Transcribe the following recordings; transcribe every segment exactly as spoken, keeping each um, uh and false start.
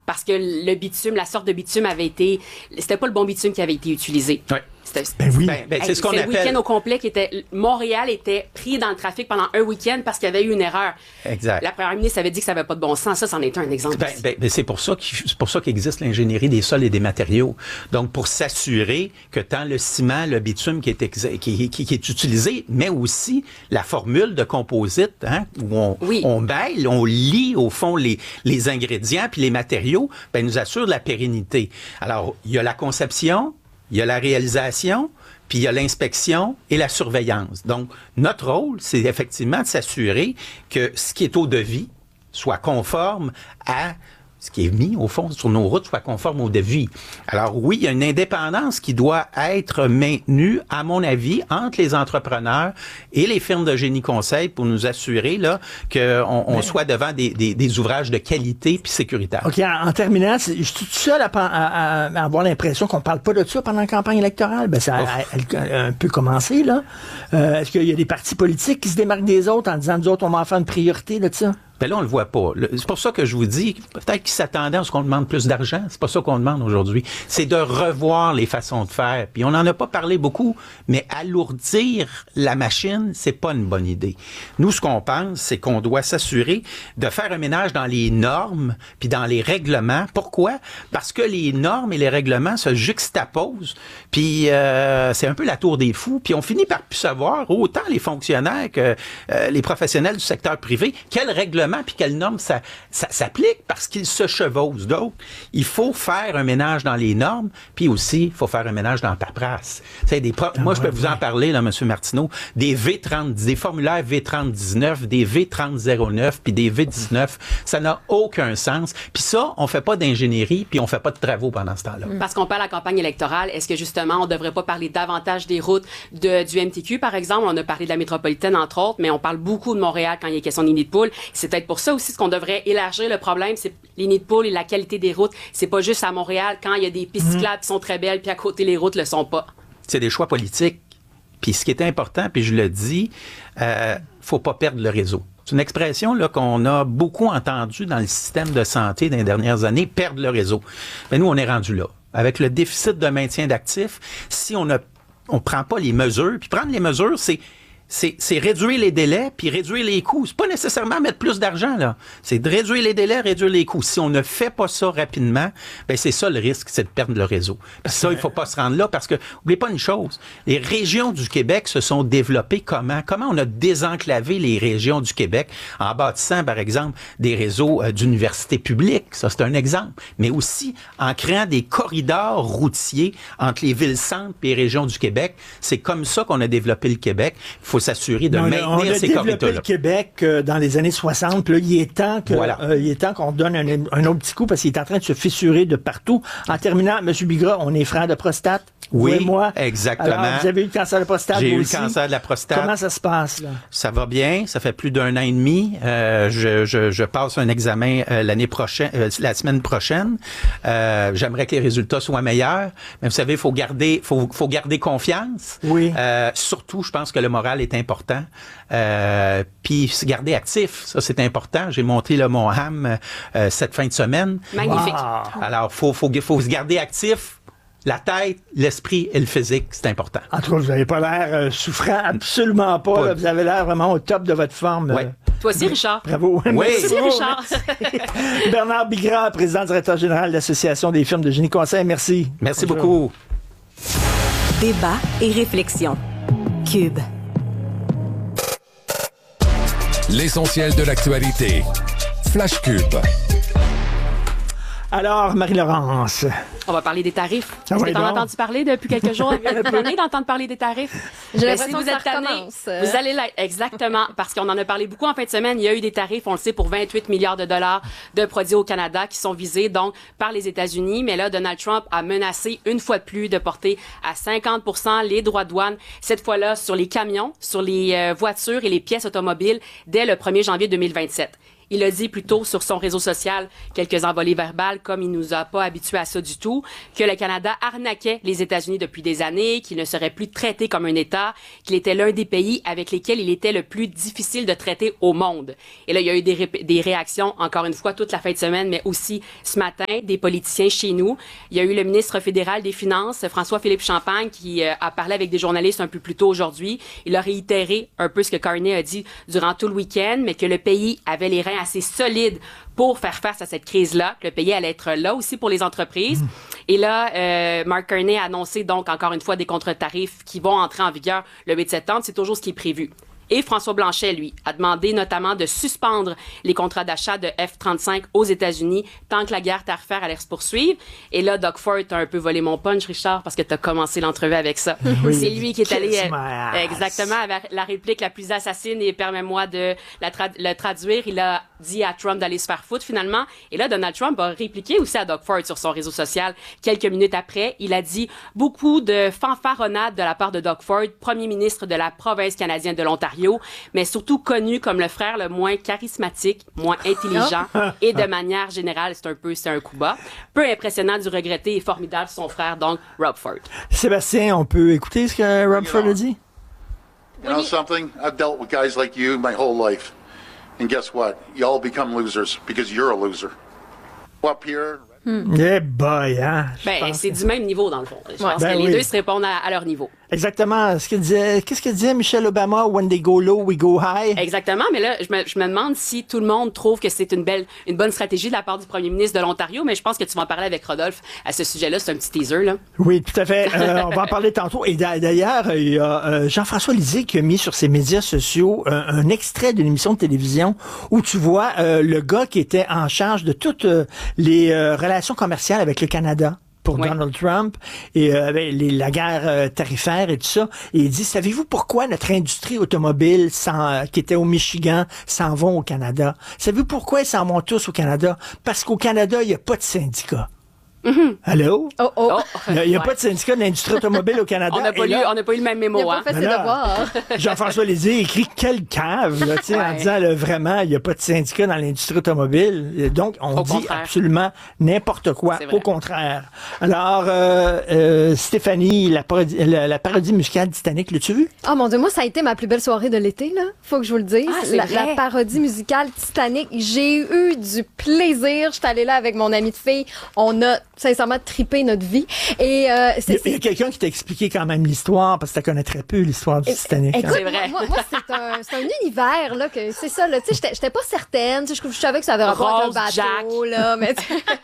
parce que le bitume, la sorte de bitume avait été... C'était pas le bon bitume qui avait été utilisé. Oui. C'était, ben oui. Ben, ben, c'est ce qu'on c'est appelle... le week-end au complet qui était... Montréal était pris dans le trafic pendant un week-end parce qu'il y avait eu une erreur. Exact. La première ministre avait dit que ça n'avait pas de bon sens. Ça, c'en est un exemple. Ben, ben, ben, c'est pour ça qu'il, c'est pour ça qu'existe l'ingénierie des sols et des matériaux. Donc, pour s'assurer que tant le ciment, le bitume qui est, ex- qui, qui, qui est utilisé, mais aussi la formule de composite, hein, où on, oui. on mêle, on lie au fond les, les ingrédients puis les matériaux, ben, nous assure de la pérennité. Alors, il y a la conception, il y a la réalisation, puis il y a l'inspection et la surveillance. Donc, notre rôle, c'est effectivement de s'assurer que ce qui est au devis soit conforme à ce qui est mis, au fond, sur nos routes, soit conforme au devis. Alors oui, il y a une indépendance qui doit être maintenue, à mon avis, entre les entrepreneurs et les firmes de génie conseil pour nous assurer là qu'on on soit devant des, des, des ouvrages de qualité puis sécuritaires. OK, en, en terminant, je suis tout seul à, à, à avoir l'impression qu'on parle pas de ça pendant la campagne électorale. Ben, ça a, a, a un peu commencé, là. Euh, est-ce qu'il y a des partis politiques qui se démarquent des autres en disant, nous autres, on va en faire une priorité de ça? Ben là, on le voit pas. C'est pour ça que je vous dis, peut-être qu'ils s'attendaient à ce qu'on demande plus d'argent. C'est pas ça qu'on demande aujourd'hui. C'est de revoir les façons de faire. Puis on n'en a pas parlé beaucoup, mais alourdir la machine, c'est pas une bonne idée. Nous, ce qu'on pense, c'est qu'on doit s'assurer de faire un ménage dans les normes puis dans les règlements. Pourquoi? Parce que les normes et les règlements se juxtaposent. Puis euh, c'est un peu la tour des fous. Puis on finit par plus savoir, autant les fonctionnaires que euh, les professionnels du secteur privé, quels règlements puis quelles normes ça, ça s'applique parce qu'ils se chevauchent. Donc, il faut faire un ménage dans les normes, puis aussi, il faut faire un ménage dans la paperasse. Des pro- ah, moi, ouais, je peux ouais. vous en parler, là, M. Martineau, des V trente, des formulaires V trente dix-neuf, des V trente zéro neuf, puis des V dix-neuf, ça n'a aucun sens. Puis ça, on fait pas d'ingénierie, puis on fait pas de travaux pendant ce temps-là. Parce qu'on parle de la campagne électorale, est-ce que justement, on devrait pas parler davantage des routes de, du M T Q, par exemple? On a parlé de la métropolitaine, entre autres, mais on parle beaucoup de Montréal quand il y a question de nid de poule. C'est peut-être pour ça aussi ce qu'on devrait élargir le problème, c'est les nids de poules et la qualité des routes. C'est pas juste à Montréal quand il y a des pistes cyclables qui sont très belles, puis à côté les routes le sont pas. C'est des choix politiques. Puis ce qui est important, puis je le dis, euh, faut pas perdre le réseau. C'est une expression là qu'on a beaucoup entendue dans le système de santé dans les dernières années, perdre le réseau. Mais nous, on est rendu là. Avec le déficit de maintien d'actifs, si on ne on prend pas les mesures, puis prendre les mesures, c'est C'est, c'est réduire les délais puis réduire les coûts. C'est pas nécessairement mettre plus d'argent, là. C'est de réduire les délais, réduire les coûts. Si on ne fait pas ça rapidement, ben c'est ça le risque, c'est de perdre le réseau. Puis ça, il faut pas se rendre là parce que, oubliez pas une chose, les régions du Québec se sont développées comment? Comment on a désenclavé les régions du Québec en bâtissant, par exemple, des réseaux euh, d'universités publiques. Ça, c'est un exemple. Mais aussi en créant des corridors routiers entre les villes-centres et les régions du Québec. C'est comme ça qu'on a développé le Québec. Il faut s'assurer de on maintenir a, on a ces corridors-là. développé le Québec euh, dans les années soixante. Puis là, il est temps que, voilà. euh, il est temps qu'on donne un, un autre petit coup parce qu'il est en train de se fissurer de partout. En terminant, M. Bigra, on est frère de prostate. Oui, vous et moi. Exactement. Alors, vous avez eu le cancer de la prostate. J'ai eu aussi. le cancer de la prostate. Comment ça se passe, là? Ça va bien. Ça fait plus d'un an et demi. Euh, je, je, je passe un examen euh, l'année prochaine, euh, la semaine prochaine. Euh, j'aimerais que les résultats soient meilleurs. Mais vous savez, il faut garder, faut, faut garder confiance. Oui. Euh, surtout, je pense que le moral est important. Euh, puis se garder actif, ça c'est important. J'ai monté le Mont Ham euh, cette fin de semaine. Magnifique. Wow. Alors, faut, faut, faut se garder actif. La tête, l'esprit et le physique, c'est important. En tout cas, vous n'avez pas l'air euh, souffrant, absolument pas. pas. Là, vous avez l'air vraiment au top de votre forme. Ouais. Euh. Toi aussi, Richard. Bravo. Oui. Merci, Richard. Bernard Bigra, président directeur général de l'Association des firmes de génie conseil. Merci. Merci Bonjour. beaucoup. Débat et réflexion. Cube. L'essentiel de l'actualité. Flash Cube. Alors, Marie-Laurence. On va parler des tarifs. Ah Est-ce ouais, que t'en as donc. entendu parler depuis quelques jours? Vous avez d'entendre parler des tarifs? J'ai Ben, l'impression si que vous ça êtes tanné, recommence. vous allez l'être. Exactement. Parce qu'on en a parlé beaucoup en fin de semaine. Il y a eu des tarifs, on le sait, pour vingt-huit milliards de dollars de produits au Canada qui sont visés, donc, par les États-Unis. Mais là, Donald Trump a menacé une fois de plus de porter à cinquante pour cent les droits de douane, cette fois-là sur les camions, sur les euh, voitures et les pièces automobiles dès le premier janvier deux mille vingt-sept. Il a dit plutôt sur son réseau social, quelques envolées verbales, comme il nous a pas habitués à ça du tout, que le Canada arnaquait les États-Unis depuis des années, qu'il ne serait plus traité comme un État, qu'il était l'un des pays avec lesquels il était le plus difficile de traiter au monde. Et là, il y a eu des, ré- des réactions, encore une fois, toute la fin de semaine, mais aussi ce matin, des politiciens chez nous. Il y a eu le ministre fédéral des Finances, François-Philippe Champagne, qui euh, a parlé avec des journalistes un peu plus tôt aujourd'hui. Il a réitéré un peu ce que Carney a dit durant tout le week-end, mais que le pays avait les reins assez solides pour faire face à cette crise-là, que le pays allait être là aussi pour les entreprises. Mmh. Et là, euh, Mark Carney a annoncé donc encore une fois des contre-tarifs qui vont entrer en vigueur le huit septembre. C'est toujours ce qui est prévu. Et François Blanchet, lui, a demandé notamment de suspendre les contrats d'achat de F trente-cinq aux États-Unis tant que la guerre tarifaire allait se poursuivre. Et là, Doug Ford t'a un peu volé mon punch, Richard, parce que t'as commencé l'entrevue avec ça. Oui. C'est lui qui est allé euh, exactement avec la réplique la plus assassine, et permets-moi de la tra- le traduire. Il a dit à Trump d'aller se faire foutre finalement. Et là, Donald Trump a répliqué aussi à Doug Ford sur son réseau social quelques minutes après. Il a dit beaucoup de fanfaronnades de la part de Doug Ford, premier ministre de la province canadienne de l'Ontario, mais surtout connu comme le frère le moins charismatique, moins intelligent et de manière générale, c'est un peu, c'est un coup bas. Peu impressionnant du regretté et formidable son frère, donc Rob Ford. Sébastien, on peut écouter ce que Rob Ford a dit? You know something? I've dealt with guys like you my whole life. And guess what? You all become losers because you're a loser. Up here. Hmm. Eh boy, hein? Ben, c'est du même niveau, dans le fond. Je ouais. pense ben que oui. les deux se répondent à, à leur niveau. Exactement. Ce que disait, qu'est-ce que disait Michelle Obama? When they go low, we go high. Exactement. Mais là, je me, je me demande si tout le monde trouve que c'est une belle, une bonne stratégie de la part du premier ministre de l'Ontario. Mais je pense que tu vas en parler avec Rodolphe à ce sujet-là. C'est un petit teaser, là. Oui, tout à fait. Euh, on va en parler tantôt. Et d'ailleurs, il y a euh, Jean-François Lisée qui a mis sur ses médias sociaux euh, un extrait d'une émission de télévision où tu vois euh, le gars qui était en charge de toutes euh, les euh, relations commerciales avec le Canada pour oui. Donald Trump et euh, les, la guerre euh, tarifaire et tout ça. Et il dit, savez-vous pourquoi notre industrie automobile s'en, qui était au Michigan s'en vont au Canada? Savez-vous pourquoi ils s'en vont tous au Canada? Parce qu'au Canada, il n'y a pas de syndicat. Mm-hmm. Allô? Oh, oh. Il n'y a, y a ouais. pas de syndicat de l'industrie automobile au Canada. On n'a pas, là, pas eu le même mémo. Il n'a hein? pas fait ses devoirs. Jean-François Lisée écrit quelle cave, là, ouais. en disant là, vraiment, il n'y a pas de syndicat dans l'industrie automobile. Donc, on au dit contraire. absolument n'importe quoi. Au contraire. Alors, euh, euh, Stéphanie, la parodie, la, la parodie musicale Titanic, l'as-tu vu? Oh mon Dieu, moi, ça a été ma plus belle soirée de l'été, là. Faut que je vous le dise. Ah, la, la parodie musicale Titanic. J'ai eu du plaisir. J'étais allée là avec mon ami de fille. On a sincèrement trippé notre vie. Et euh, c'est, il y a, a quelqu'un qui t'a expliqué quand même l'histoire, parce que tu connais très peu l'histoire du Titanic. Écoute, hein? C'est vrai. Moi, moi c'est, un, c'est un univers, là, que c'est ça, là. Tu sais, j'étais, j'étais pas certaine. Tu sais, je, je savais que ça avait rapport avec un bateau, Jack. là. Mais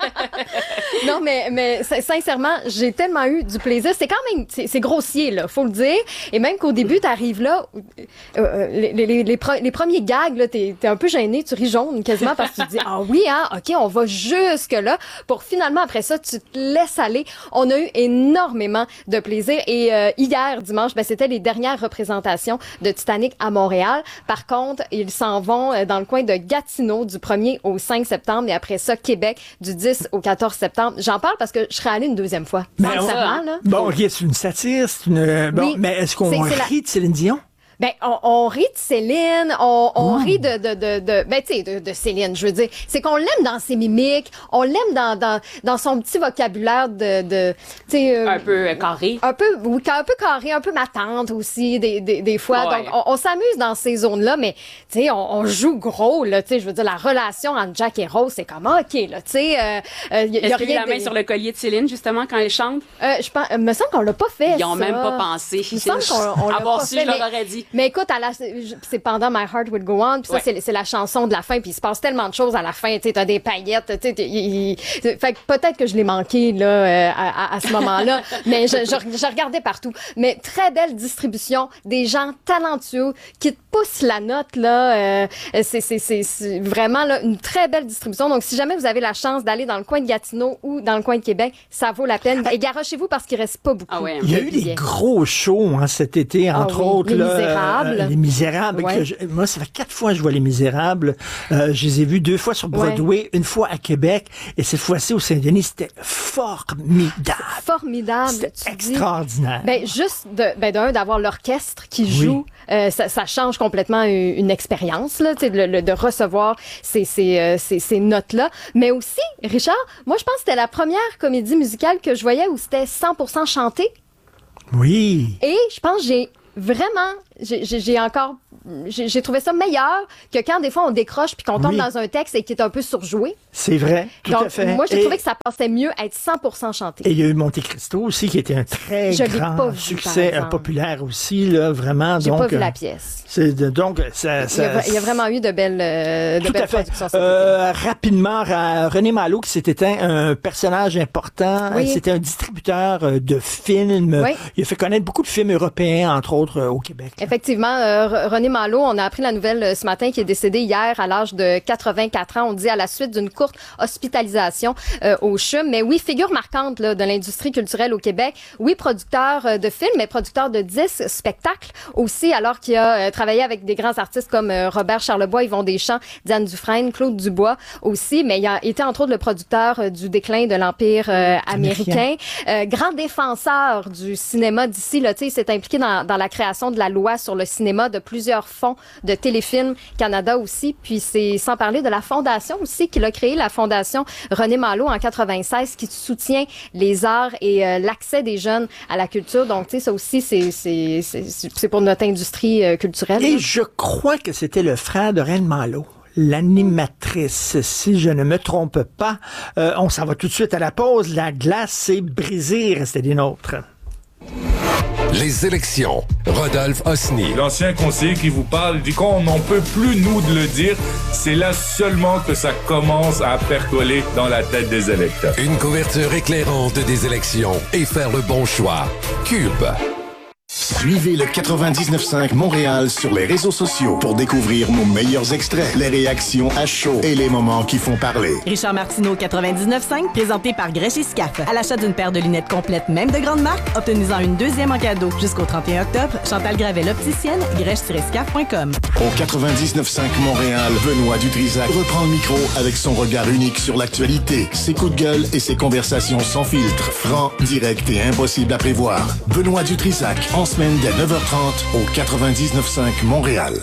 non, mais, mais sincèrement, j'ai tellement eu du plaisir. C'est quand même, c'est, c'est grossier, là, faut le dire. Et même qu'au début, t'arrives là, euh, les, les, les, les, les premiers gags, là, t'es, t'es un peu gêné, tu ris jaune quasiment parce que tu te dis, ah oui, hein, OK, on va jusque là pour finalement, après ça, tu te laisses aller. On a eu énormément de plaisir. Et euh, hier, dimanche, ben, c'était les dernières représentations de Titanic à Montréal. Par contre, ils s'en vont euh, dans le coin de Gatineau du premier au cinq septembre et après ça, Québec du dix au quatorze septembre. J'en parle parce que je serais allée une deuxième fois. Mais Sincèrement, on, là. Bon, OK, c'est une satire, c'est une... Bon, oui, mais est-ce qu'on c'est, c'est rit la... de Céline Dion? Ben, on, on rit de Céline, on, on mmh. rit de, de, de, de, ben, tu sais, de, de Céline, je veux dire. C'est qu'on l'aime dans ses mimiques, on l'aime dans, dans, dans son petit vocabulaire de, de, tu sais. Euh, un peu euh, carré. Un peu, oui, un peu carré, un peu matante aussi, des, des, des fois. Ouais. Donc, on, on s'amuse dans ces zones-là, mais, tu sais, on, on joue gros, là, tu sais. Je veux dire, la relation entre Jack et Rose, c'est comme, OK, là, tu sais, euh, euh, y, Est-ce y a qu'il y a rien la main de... sur le collier de Céline, justement, quand elle chante? Euh, je pense, euh, me semble qu'on l'a pas fait, Ils ont ça. même pas pensé. Il me semble qu'on on l'a Avoir pas su, fait, je leur mais, aurais dit. mais écoute, à la, c'est pendant My Heart Will Go On, puis ça, ouais. c'est, c'est la chanson de la fin, puis il se passe tellement de choses à la fin, tu sais, t'as des paillettes, tu sais, il, il, fait que peut-être que je l'ai manqué, là, euh, à, à, à ce moment-là, mais je, je, je regardais partout. Mais très belle distribution, des gens talentueux qui te poussent la note, là, euh, c'est, c'est, c'est, c'est vraiment, là, une très belle distribution. Donc, si jamais vous avez la chance d'aller dans le coin de Gatineau ou dans le coin de Québec, ça vaut la peine. Et garochez-vous parce qu'il reste pas beaucoup. Ah ouais, il y a eu des gros shows, hein, cet été, entre ah oui, autres, Les là. Misérables. Euh, les Misérables. Ouais. Que je, moi, ça fait quatre fois que je vois Les Misérables. Euh, je les ai vus deux fois sur Broadway, ouais. une fois à Québec, et cette fois-ci au Saint-Denis, c'était formidable. Formidable. C'était extraordinaire. Ben, juste de, ben, d'un, d'avoir l'orchestre qui joue, oui. euh, ça, ça change complètement une, une expérience, là, tu sais, de, de recevoir ces, ces, euh, ces, ces notes-là. Mais aussi, Richard, moi, je pense que c'était la première comédie musicale que je voyais où c'était cent pour cent chanté. Oui. Et je pense que j'ai vraiment, j'ai, j'ai encore, j'ai, j'ai trouvé ça meilleur que quand des fois on décroche puis qu'on tombe oui. dans un texte et qui est un peu surjoué. C'est vrai, tout Donc, à fait. Moi, j'ai et, trouvé que ça passait mieux à être cent pour cent chanté. Et il y a eu Monte Cristo aussi, qui était un très je grand vu, succès populaire aussi, là, vraiment. J'ai donc, pas vu la pièce. C'est de, donc, ça, ça, il, y a, il y a vraiment eu de belles, euh, de tout belles à fait. productions. Euh, rapidement, René Malo, qui s'est éteint, un personnage important. Oui. C'était un distributeur de films. Oui. Il a fait connaître beaucoup de films européens, entre autres, au Québec. Effectivement, euh, René Malo, on a appris la nouvelle euh, ce matin qui est décédé hier à l'âge de quatre-vingt-quatre ans. On dit à la suite d'une courte hospitalisation euh, au C H U M. Mais oui, figure marquante là, de l'industrie culturelle au Québec. Oui, producteur euh, de films, mais producteur de disques, spectacles aussi, alors qu'il a euh, travaillé avec des grands artistes comme euh, Robert Charlebois, Yvon Deschamps, Diane Dufresne, Claude Dubois aussi. Mais il a été entre autres le producteur euh, du déclin de l'Empire euh, américain. Euh, grand défenseur du cinéma d'ici. Là, il s'est impliqué dans, dans la création de la loi sur le cinéma, de plusieurs fonds de Téléfilm Canada aussi. Puis c'est sans parler de la fondation aussi qu'il a créé, la fondation René Malo en quatre-vingt-seize, qui soutient les arts et euh, l'accès des jeunes à la culture. Donc, tu sais, ça aussi, c'est, c'est, c'est, c'est pour notre industrie euh, culturelle. Et là. je crois que c'était le frère de René Malo, l'animatrice, si je ne me trompe pas. Euh, on s'en va tout de suite à la pause. La glace s'est brisée. Restez des nôtres. Les élections. Rodolphe Osny. L'ancien conseiller qui vous parle dit qu'on n'en peut plus, nous, de le dire. C'est là seulement que ça commence à percoler dans la tête des électeurs. Une couverture éclairante des élections et faire le bon choix. Cube. Suivez le quatre-vingt-dix-neuf cinq Montréal sur les réseaux sociaux pour découvrir nos meilleurs extraits, les réactions à chaud et les moments qui font parler. Richard Martineau, quatre-vingt-dix-neuf cinq, présenté par Grèche et Scaf. À l'achat d'une paire de lunettes complètes, même de grande marque, obtenez-en une deuxième en cadeau. Jusqu'au trente et un octobre, Chantal Gravel, opticienne, grèche tiret scaf point com. Au quatre-vingt-dix-neuf cinq Montréal, Benoît Dutrisac reprend le micro avec son regard unique sur l'actualité, ses coups de gueule et ses conversations sans filtre. Franc, direct et impossible à prévoir. Benoît Dutrisac, en semaine dès neuf heures trente au quatre-vingt-dix-neuf cinq Montréal.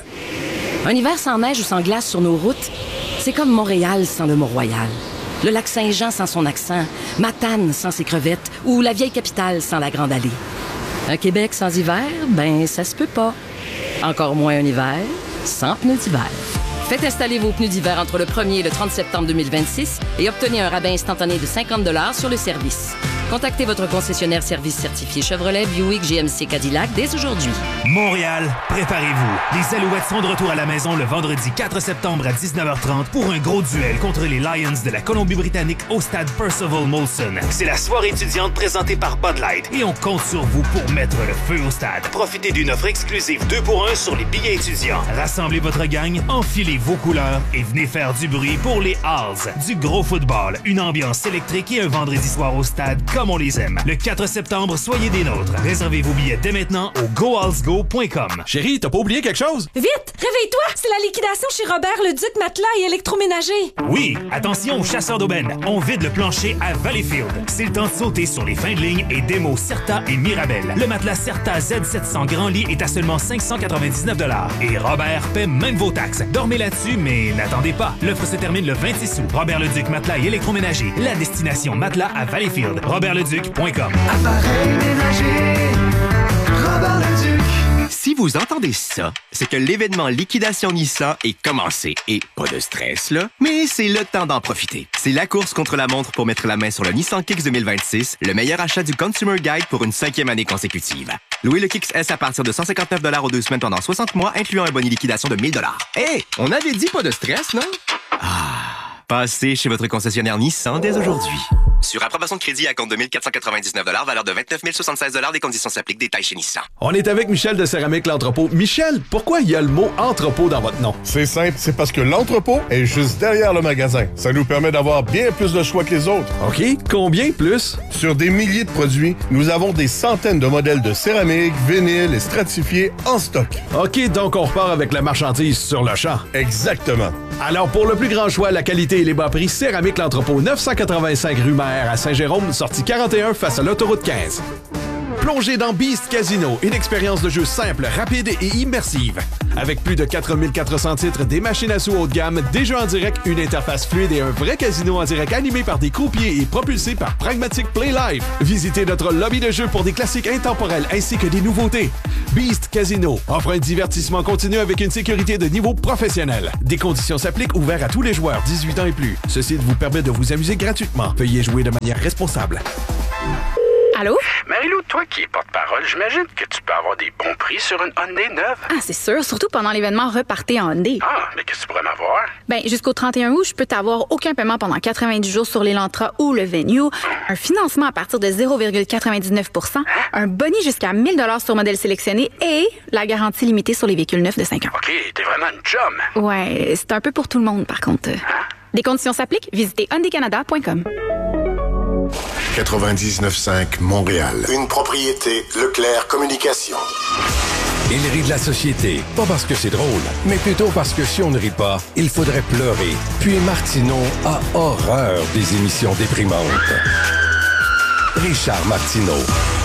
Un hiver sans neige ou sans glace sur nos routes, c'est comme Montréal sans le Mont-Royal. Le lac Saint-Jean sans son accent, Matane sans ses crevettes ou la vieille capitale sans la Grande Allée. Un Québec sans hiver, ben ça se peut pas. Encore moins un hiver sans pneus d'hiver. Faites installer vos pneus d'hiver entre le premier et le trente septembre deux mille vingt-six et obtenez un rabais instantané de cinquante dollars sur le service. Contactez votre concessionnaire service certifié Chevrolet, Buick, G M C, Cadillac dès aujourd'hui. Montréal, préparez-vous. Les Alouettes sont de retour à la maison le vendredi quatre septembre à dix-neuf heures trente pour un gros duel contre les Lions de la Colombie-Britannique au stade Percival Molson. C'est la soirée étudiante présentée par Bud Light et on compte sur vous pour mettre le feu au stade. Profitez d'une offre exclusive deux pour un sur les billets étudiants. Rassemblez votre gang, enfilez vos couleurs et venez faire du bruit pour les Halls. Du gros football, une ambiance électrique et un vendredi soir au stade comme on les aime. Le quatre septembre, soyez des nôtres. Réservez vos billets dès maintenant au go halls go point com. Chérie, t'as pas oublié quelque chose? Vite! Réveille-toi! C'est la liquidation chez Robert Leduc Matelas et électroménager. Oui! Attention aux chasseurs d'aubaine. On vide le plancher à Valleyfield. C'est le temps de sauter sur les fins de ligne et démos Certa et Mirabel. Le matelas Certa Z sept cents Grand Lit est à seulement cinq cent quatre-vingt-dix-neuf dollars. Et Robert paie même vos taxes. Dormez là-dessus, mais n'attendez pas. L'offre se termine le vingt-six août. Robert Leduc Matelas et électroménager. La destination matelas à Valleyfield. robert leduc point com. Appareil ménager, Robert Leduc. Si vous entendez ça, c'est que l'événement Liquidation Nissan est commencé. Et pas de stress, là, mais c'est le temps d'en profiter. C'est la course contre la montre pour mettre la main sur le Nissan Kicks deux mille vingt-six, le meilleur achat du Consumer Guide pour une cinquième année consécutive. Louez le Kicks S à partir de cent cinquante-neuf dollars aux deux semaines pendant soixante mois, incluant un bonus liquidation de mille dollars. Hé, hey, on avait dit pas de stress, non? Ah, passez chez votre concessionnaire Nissan dès aujourd'hui. Sur approbation de crédit à compte de mille quatre cent quatre-vingt-dix-neuf dollars, valeur de vingt-neuf mille soixante-seize dollars, des conditions s'appliquent, détails chez Nissan. On est avec Michel de Céramique L'Entrepôt. Michel, pourquoi il y a le mot entrepôt dans votre nom? C'est simple, c'est parce que l'entrepôt est juste derrière le magasin. Ça nous permet d'avoir bien plus de choix que les autres. OK, combien plus? Sur des milliers de produits, nous avons des centaines de modèles de céramique, vinyle et stratifiés en stock. OK, donc on repart avec la marchandise sur le champ. Exactement. Alors, pour le plus grand choix, la qualité et les bas prix, Céramique L'Entrepôt, neuf cent quatre-vingt-cinq rue Maher à Saint-Jérôme, sortie quarante et un face à l'autoroute quinze. Plongez dans Beast Casino, une expérience de jeu simple, rapide et immersive. Avec plus de quatre mille quatre cents titres, des machines à sous haut de gamme, des jeux en direct, une interface fluide et un vrai casino en direct animé par des croupiers et propulsé par Pragmatic Play Live. Visitez notre lobby de jeu pour des classiques intemporels ainsi que des nouveautés. Beast Casino offre un divertissement continu avec une sécurité de niveau professionnel. Des conditions s'appliquent, ouverts à tous les joueurs dix-huit ans et plus. Ce site vous permet de vous amuser gratuitement. Veuillez jouer de manière responsable. Allô? Marie-Lou, toi qui es porte-parole, j'imagine que tu peux avoir des bons prix sur une Hyundai neuve. Ah, c'est sûr, surtout pendant l'événement Repartez en Hyundai. Ah, mais qu'est-ce que tu pourrais m'avoir? Ben, jusqu'au trente et un août, je peux t'avoir aucun paiement pendant quatre-vingt-dix jours sur l'Elantra ou le Venue, un financement à partir de zéro virgule quatre-vingt-dix-neuf pour cent, un boni jusqu'à mille dollars sur modèle sélectionné et la garantie limitée sur les véhicules neufs de cinq ans. OK, t'es vraiment une chum. Ouais, c'est un peu pour tout le monde, par contre. Hein? Des conditions s'appliquent, visitez hyundai canada point com. quatre-vingt-dix-neuf cinq Montréal. Une propriété Leclerc Communication. Il rit de la société, pas parce que c'est drôle, mais plutôt parce que si on ne rit pas, il faudrait pleurer. Puis Martineau a horreur des émissions déprimantes. Richard Martineau.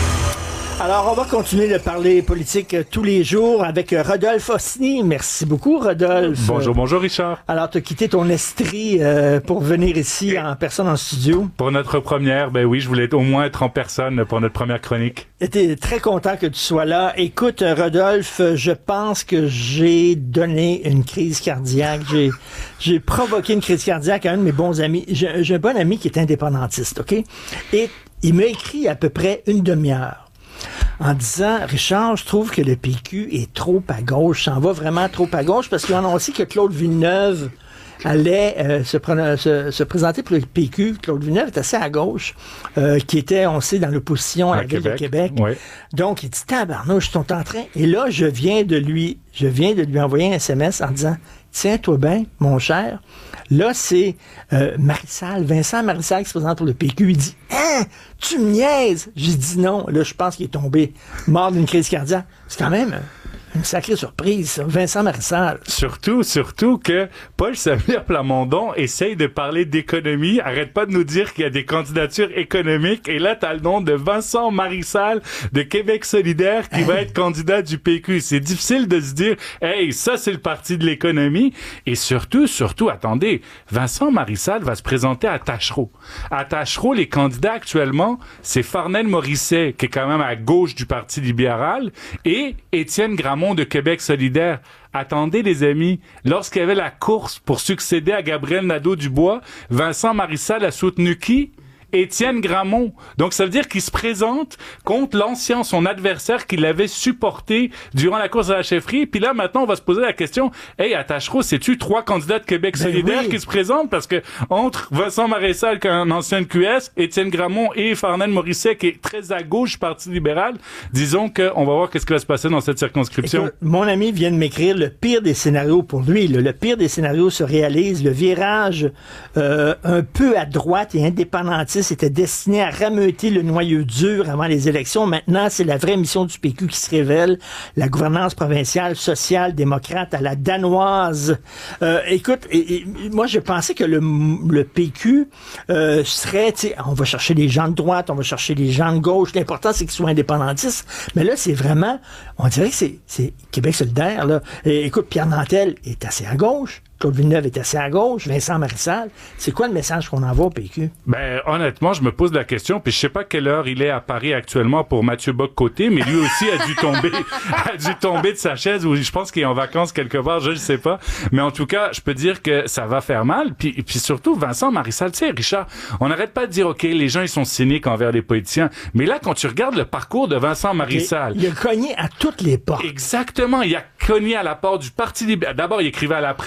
Alors, on va continuer de parler politique tous les jours avec Rodolphe Osny. Merci beaucoup, Rodolphe. Bonjour, bonjour, Richard. Alors, tu as quitté ton estrie euh, pour venir ici en personne en studio. Pour notre première, ben oui, je voulais au moins être en personne pour notre première chronique. J'étais très content que tu sois là. Écoute, Rodolphe, je pense que j'ai donné une crise cardiaque. J'ai, j'ai provoqué une crise cardiaque à un de mes bons amis. J'ai, j'ai un bon ami qui est indépendantiste, OK? Et il m'a écrit à peu près une demi-heure en disant, Richard, je trouve que le P Q est trop à gauche, s'en va vraiment trop à gauche, parce qu'ils ont annoncé que Claude Villeneuve allait euh, se, se, se présenter pour le P Q. Claude Villeneuve est assez à gauche, euh, qui était, on sait, dans l'opposition à, à la Ville de Québec. Oui. Donc, il dit, tabarnouche, ils sont en train. Et là, je viens de lui, je viens de lui envoyer un S M S en disant, tiens-toi bien, mon cher. Là, c'est euh, Marissal, Vincent Marissal qui se présente pour le P Q. Il dit, hein, tu me niaises? J'ai dit non. Là, je pense qu'il est tombé mort d'une crise cardiaque. C'est quand même une sacrée surprise, ça. Vincent Marissal. Surtout, surtout que Paul Samuel Plamondon essaye de parler d'économie, arrête pas de nous dire qu'il y a des candidatures économiques, et là, t'as le nom de Vincent Marissal de Québec solidaire qui hey. va être candidat du P Q. C'est difficile de se dire, hey, ça, c'est le parti de l'économie. Et surtout, surtout, attendez, Vincent Marissal va se présenter à Tachereau. À Tachereau, les candidats actuellement, c'est Farnell Morisset, qui est quand même à gauche du Parti libéral, et Étienne Gramont de Québec solidaire. Attendez, les amis, lorsqu'il y avait la course pour succéder à Gabriel Nadeau-Dubois, Vincent Marissal a soutenu qui? Étienne Gramont. Donc, ça veut dire qu'il se présente contre l'ancien, son adversaire qui l'avait supporté durant la course à la chefferie. Puis là, maintenant, on va se poser la question, hey, à Tachereau, c'est-tu trois candidats de Québec ben solidaire oui. qui se présentent? Parce que entre Vincent Marissal, qui est un ancien de Q S, Étienne Gramont et Farnell Morisset, qui est très à gauche, Parti libéral, disons qu'on va voir qu'est-ce qui va se passer dans cette circonscription. Écoute, mon ami vient de m'écrire le pire des scénarios pour lui. Là. Le pire des scénarios se réalise. Le virage euh, un peu à droite et indépendantiste était destiné à rameuter le noyau dur avant les élections. Maintenant, c'est la vraie mission du P Q qui se révèle. La gouvernance provinciale, sociale, démocrate à la danoise. Euh, écoute, et, et, moi, je pensais que le, le P Q euh, serait, tu sais, on va chercher les gens de droite, on va chercher les gens de gauche. L'important, c'est qu'ils soient indépendantistes. Mais là, c'est vraiment, on dirait que c'est, c'est Québec solidaire, là. Et, écoute, Pierre Nantel est assez à gauche. Claude Villeneuve est assez à gauche, Vincent Marissal. C'est quoi le message qu'on envoie au P Q? Ben, honnêtement, je me pose la question, puis je sais pas quelle heure il est à Paris actuellement pour Mathieu Bock-Côté, mais lui aussi a dû tomber, a dû tomber de sa chaise, ou je pense qu'il est en vacances quelque part, je ne sais pas. Mais en tout cas, je peux dire que ça va faire mal. Puis, puis surtout, Vincent Marissal, tu sais, Richard, on n'arrête pas de dire, OK, les gens, ils sont cyniques envers les politiciens. Mais là, quand tu regardes le parcours de Vincent Marissal... Il a cogné à toutes les portes. Exactement. Il a cogné à la porte du Parti libéral. D'abord, il écrivait à la presse, donc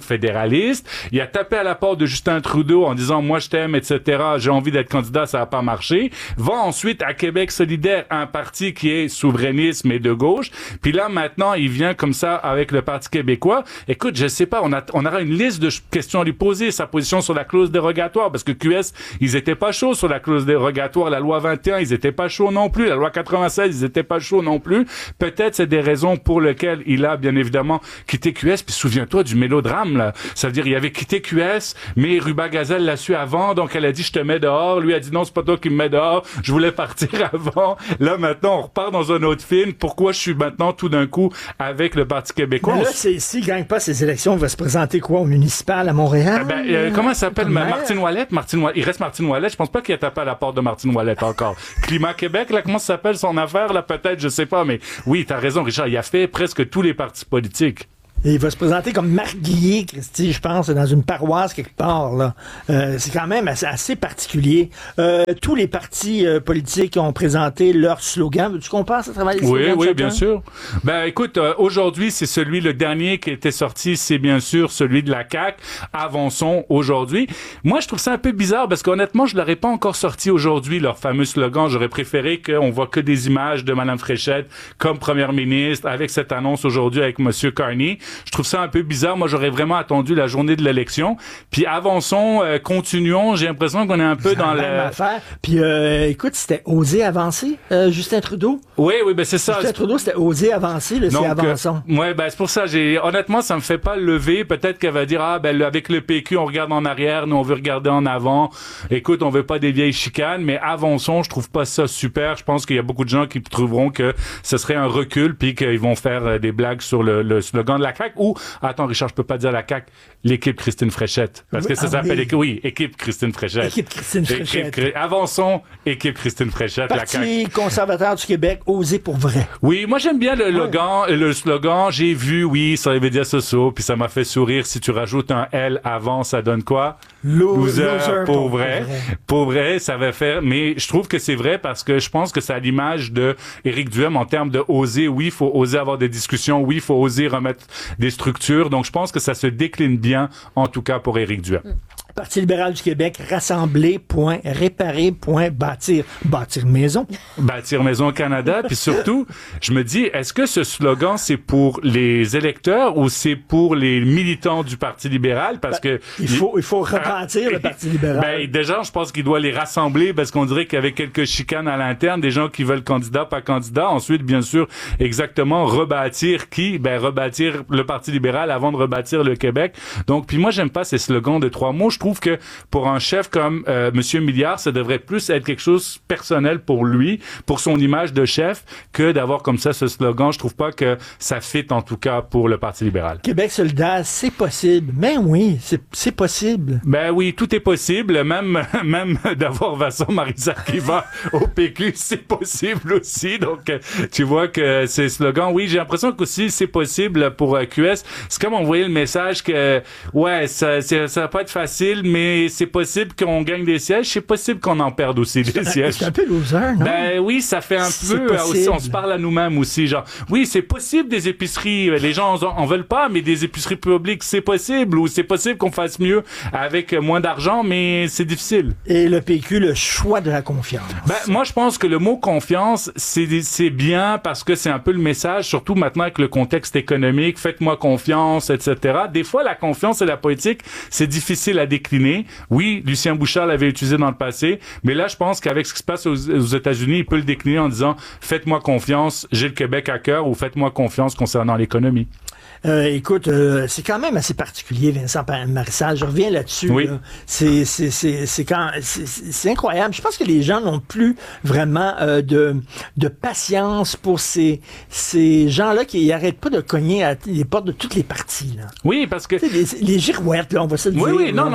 fédéraliste. Il a tapé à la porte de Justin Trudeau en disant, moi je t'aime, et cetera. J'ai envie d'être candidat, ça va pas marcher. Va ensuite à Québec solidaire, un parti qui est souverainisme et de gauche. Puis là, maintenant, il vient comme ça avec le Parti québécois. Écoute, je sais pas, on a, on aura une liste de questions à lui poser, sa position sur la clause dérogatoire, parce que Q S, ils étaient pas chauds sur la clause dérogatoire. La loi vingt et un, ils étaient pas chauds non plus. La loi quatre-vingt-seize, ils étaient pas chauds non plus. Peut-être c'est des raisons pour lesquelles il a, bien évidemment, quitté Q S. Puis souviens-toi du mélodrame, là. Ça veut dire, il avait quitté Q S, mais Ruba Gazelle l'a su avant, donc elle a dit, je te mets dehors. Lui a dit, non, c'est pas toi qui me mets dehors. Je voulais partir avant. Là, maintenant, on repart dans un autre film. Pourquoi je suis maintenant, tout d'un coup, avec le Parti québécois? Mais là, c'est, s'il ne gagne pas ces élections, il va se présenter quoi, au municipal à Montréal? Eh ben, euh, comment ça s'appelle? Ma, Martine Ouellette? Martine Ouellette. Il reste Martine Ouellette. Je pense pas qu'il a tapé à la porte de Martine Ouellette encore. Climat Québec, là, comment ça s'appelle son affaire, là, peut-être, je sais pas, mais oui, t'as raison, Richard. Il a fait presque tous les partis politiques. Et il va se présenter comme Marc Guillet, Christy, je pense, dans une paroisse quelque part, là. Euh, c'est quand même assez, assez particulier. Euh, tous les partis euh, politiques ont présenté leur slogan. Veux-tu qu'on passe à travers les oui, slogans? Oui, oui, bien sûr. Ben, écoute, euh, aujourd'hui, c'est celui, le dernier qui était sorti, c'est bien sûr celui de la C A Q. Avançons aujourd'hui. Moi, je trouve ça un peu bizarre parce qu'honnêtement, je l'aurais pas encore sorti aujourd'hui, leur fameux slogan. J'aurais préféré qu'on voit que des images de Mme Fréchette comme première ministre avec cette annonce aujourd'hui avec M. Carney. Je trouve ça un peu bizarre. Moi, j'aurais vraiment attendu la journée de l'élection. Puis avançons, euh, continuons. J'ai l'impression qu'on est un peu c'est dans la le... même affaire. Puis euh, écoute, c'était oser avancer, euh, Justin Trudeau. Oui, oui, ben c'est ça. Justin Trudeau, c'était oser avancer, là, c'est avançons. Euh, ouais, ben c'est pour ça. J'ai honnêtement, ça me fait pas lever. Peut-être qu'elle va dire ah ben avec le P Q, on regarde en arrière, nous on veut regarder en avant. Écoute, on veut pas des vieilles chicanes, mais avançons. Je trouve pas ça super. Je pense qu'il y a beaucoup de gens qui trouveront que ce serait un recul, puis qu'ils vont faire euh, des blagues sur le, le slogan de la C A Q. Ou attends, Richard, je peux pas dire la C A Q, l'équipe Christine Fréchette, parce que ça ah, s'appelle oui. oui, équipe Christine Fréchette. Équipe Christine Fréchette. Équipe, avançons, équipe Christine Fréchette. Parti la C A Q. conservateur du Québec, oser pour vrai. Oui, moi j'aime bien le, ouais. slogan, le slogan. J'ai vu, oui, sur les médias sociaux, puis ça m'a fait sourire. Si tu rajoutes un L avant, ça donne quoi? Loser, loser pour, pour vrai. vrai. Pour vrai, ça va faire. Mais je trouve que c'est vrai parce que je pense que c'est à l'image de Éric Duhem en termes de oser. Oui, il faut oser avoir des discussions. Oui, il faut oser remettre des structures. Donc, je pense que ça se décline bien, en tout cas pour Éric Duhem. Parti libéral du Québec, rassembler, point, réparer, point, bâtir. Bâtir maison. Bâtir maison au Canada. Puis surtout, je me dis, est-ce que ce slogan, c'est pour les électeurs ou c'est pour les militants du Parti libéral? Parce ben, que... Il faut, il faut rebâtir le Parti libéral. Ben, déjà, je pense qu'il doit les rassembler parce qu'on dirait qu'avec quelques chicanes à l'interne, des gens qui veulent candidat, pas candidat. Ensuite, bien sûr, exactement, rebâtir qui? Ben, rebâtir le Parti libéral avant de rebâtir le Québec. Donc, puis moi, j'aime pas ces slogans de trois mots. Je trouve que pour un chef comme euh, Monsieur Milliard, ça devrait plus être quelque chose personnel pour lui, pour son image de chef, que d'avoir comme ça ce slogan. Je trouve pas que ça fit en tout cas pour le Parti libéral. Québec solidaire, c'est possible. Ben oui, c'est, c'est possible. Ben oui, tout est possible. Même même d'avoir Vincent Marissal qui va au P Q, c'est possible aussi. Donc tu vois que ces slogans, oui, j'ai l'impression qu'aussi c'est possible pour euh, Q S. C'est comme envoyer le message que ouais, ça c'est, ça va pas être facile, mais c'est possible qu'on gagne des sièges, c'est possible qu'on en perde aussi des c'est sièges. C'est un peu loser, non? Ben oui, ça fait un c'est peu possible. Aussi, on se parle à nous-mêmes aussi, genre, oui, c'est possible des épiceries, les gens en, en veulent pas, mais des épiceries publiques, c'est possible, ou c'est possible qu'on fasse mieux avec moins d'argent, mais c'est difficile. Et le P Q, le choix de la confiance. Ben, moi, je pense que le mot confiance, c'est, c'est bien parce que c'est un peu le message, surtout maintenant avec le contexte économique, faites-moi confiance, et cetera. Des fois, la confiance et la politique, c'est difficile à décliner. Oui, Lucien Bouchard l'avait utilisé dans le passé, mais là, je pense qu'avec ce qui se passe aux, aux États-Unis, il peut le décliner en disant « Faites-moi confiance, j'ai le Québec à cœur » ou « Faites-moi confiance concernant l'économie ». Euh, écoute, euh, c'est quand même assez particulier, Vincent Marissal. Je reviens là-dessus. Oui. Là. C'est, c'est, c'est, c'est, quand, c'est, c'est incroyable. Je pense que les gens n'ont plus vraiment euh, de, de patience pour ces, ces gens-là qui n'arrêtent pas de cogner à les portes de toutes les parties. Là. Oui, parce que... Les, les girouettes, là, on va se le oui, dire. Oui, oui, non, non,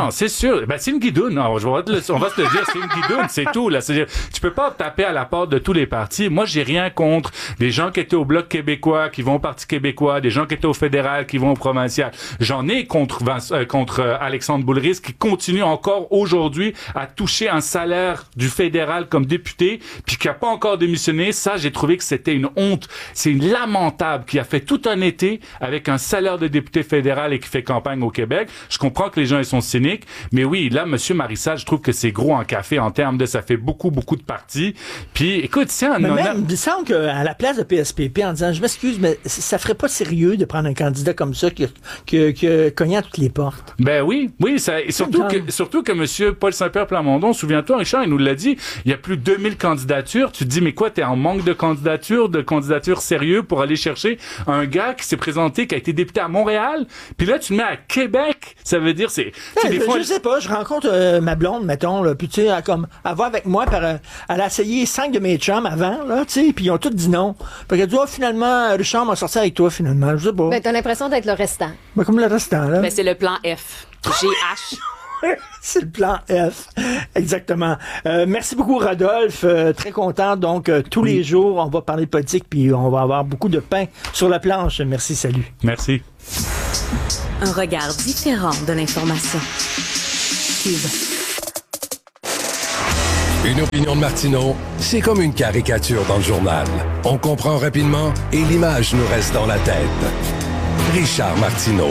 non, c'est sûr. Ben, c'est une guidoune. Non, je vais te le- on va se le dire, c'est une guidoune, c'est tout. Là. C'est-à-dire, tu peux pas taper à la porte de tous les partis. Moi, j'ai rien contre des gens qui étaient au Bloc québécois, qui vont au Parti québécois, des gens qui étaient au fédéral, qui vont au provincial. J'en ai contre Vince, euh, contre euh, Alexandre Boulris, qui continue encore aujourd'hui à toucher un salaire du fédéral comme député, puis qui a pas encore démissionné. Ça, j'ai trouvé que c'était une honte. C'est une lamentable qui a fait tout un été avec un salaire de député fédéral et qui fait campagne au Québec. Je comprends que les gens ils sont cyniques, mais oui, là, Monsieur Marissal, je trouve que c'est gros en café en termes de ça fait beaucoup, beaucoup de partis. Puis, écoute, c'est un Mais honneur- même, il me semble qu'à la place de P S P P, en disant, je m'excuse, mais ça ferait pas sérieux de prendre un candidat comme ça qui, qui, qui a cogné à toutes les portes. Ben oui, oui, ça, et surtout que, surtout que Monsieur Paul Saint-Pierre Plamondon, souviens-toi, Richard, il nous l'a dit, il y a plus de deux mille candidatures. Tu te dis, mais quoi, t'es en manque de candidatures, de candidatures sérieux pour aller chercher un gars qui s'est présenté, qui a été député à Montréal, puis là, tu le mets à Québec. Ça veut dire, c'est, tu sais, Ouais, des je, fois, je sais pas, je rencontre euh, ma blonde, mettons, là, puis tu sais, elle, comme, elle va avec moi, par, euh, elle a essayé cinq de mes chums avant, là, tu sais, puis ils ont tous dit non. Fait qu'elle dit, oh, finalement, Richard m'a sorti avec toi, finalement, je sais pas. Ben, t'as l'impression d'être le restant. Ben, comme le restant, là. Ben, c'est le plan F. G H. C'est le plan F. Exactement. Euh, merci beaucoup, Rodolphe. Euh, très content. Donc, euh, tous les jours, on va parler de politique, puis on va avoir beaucoup de pain sur la planche. Merci, salut. Merci. Un regard différent de l'information. Cube. Une opinion de Martineau, c'est comme une caricature dans le journal. On comprend rapidement et l'image nous reste dans la tête. Richard Martineau.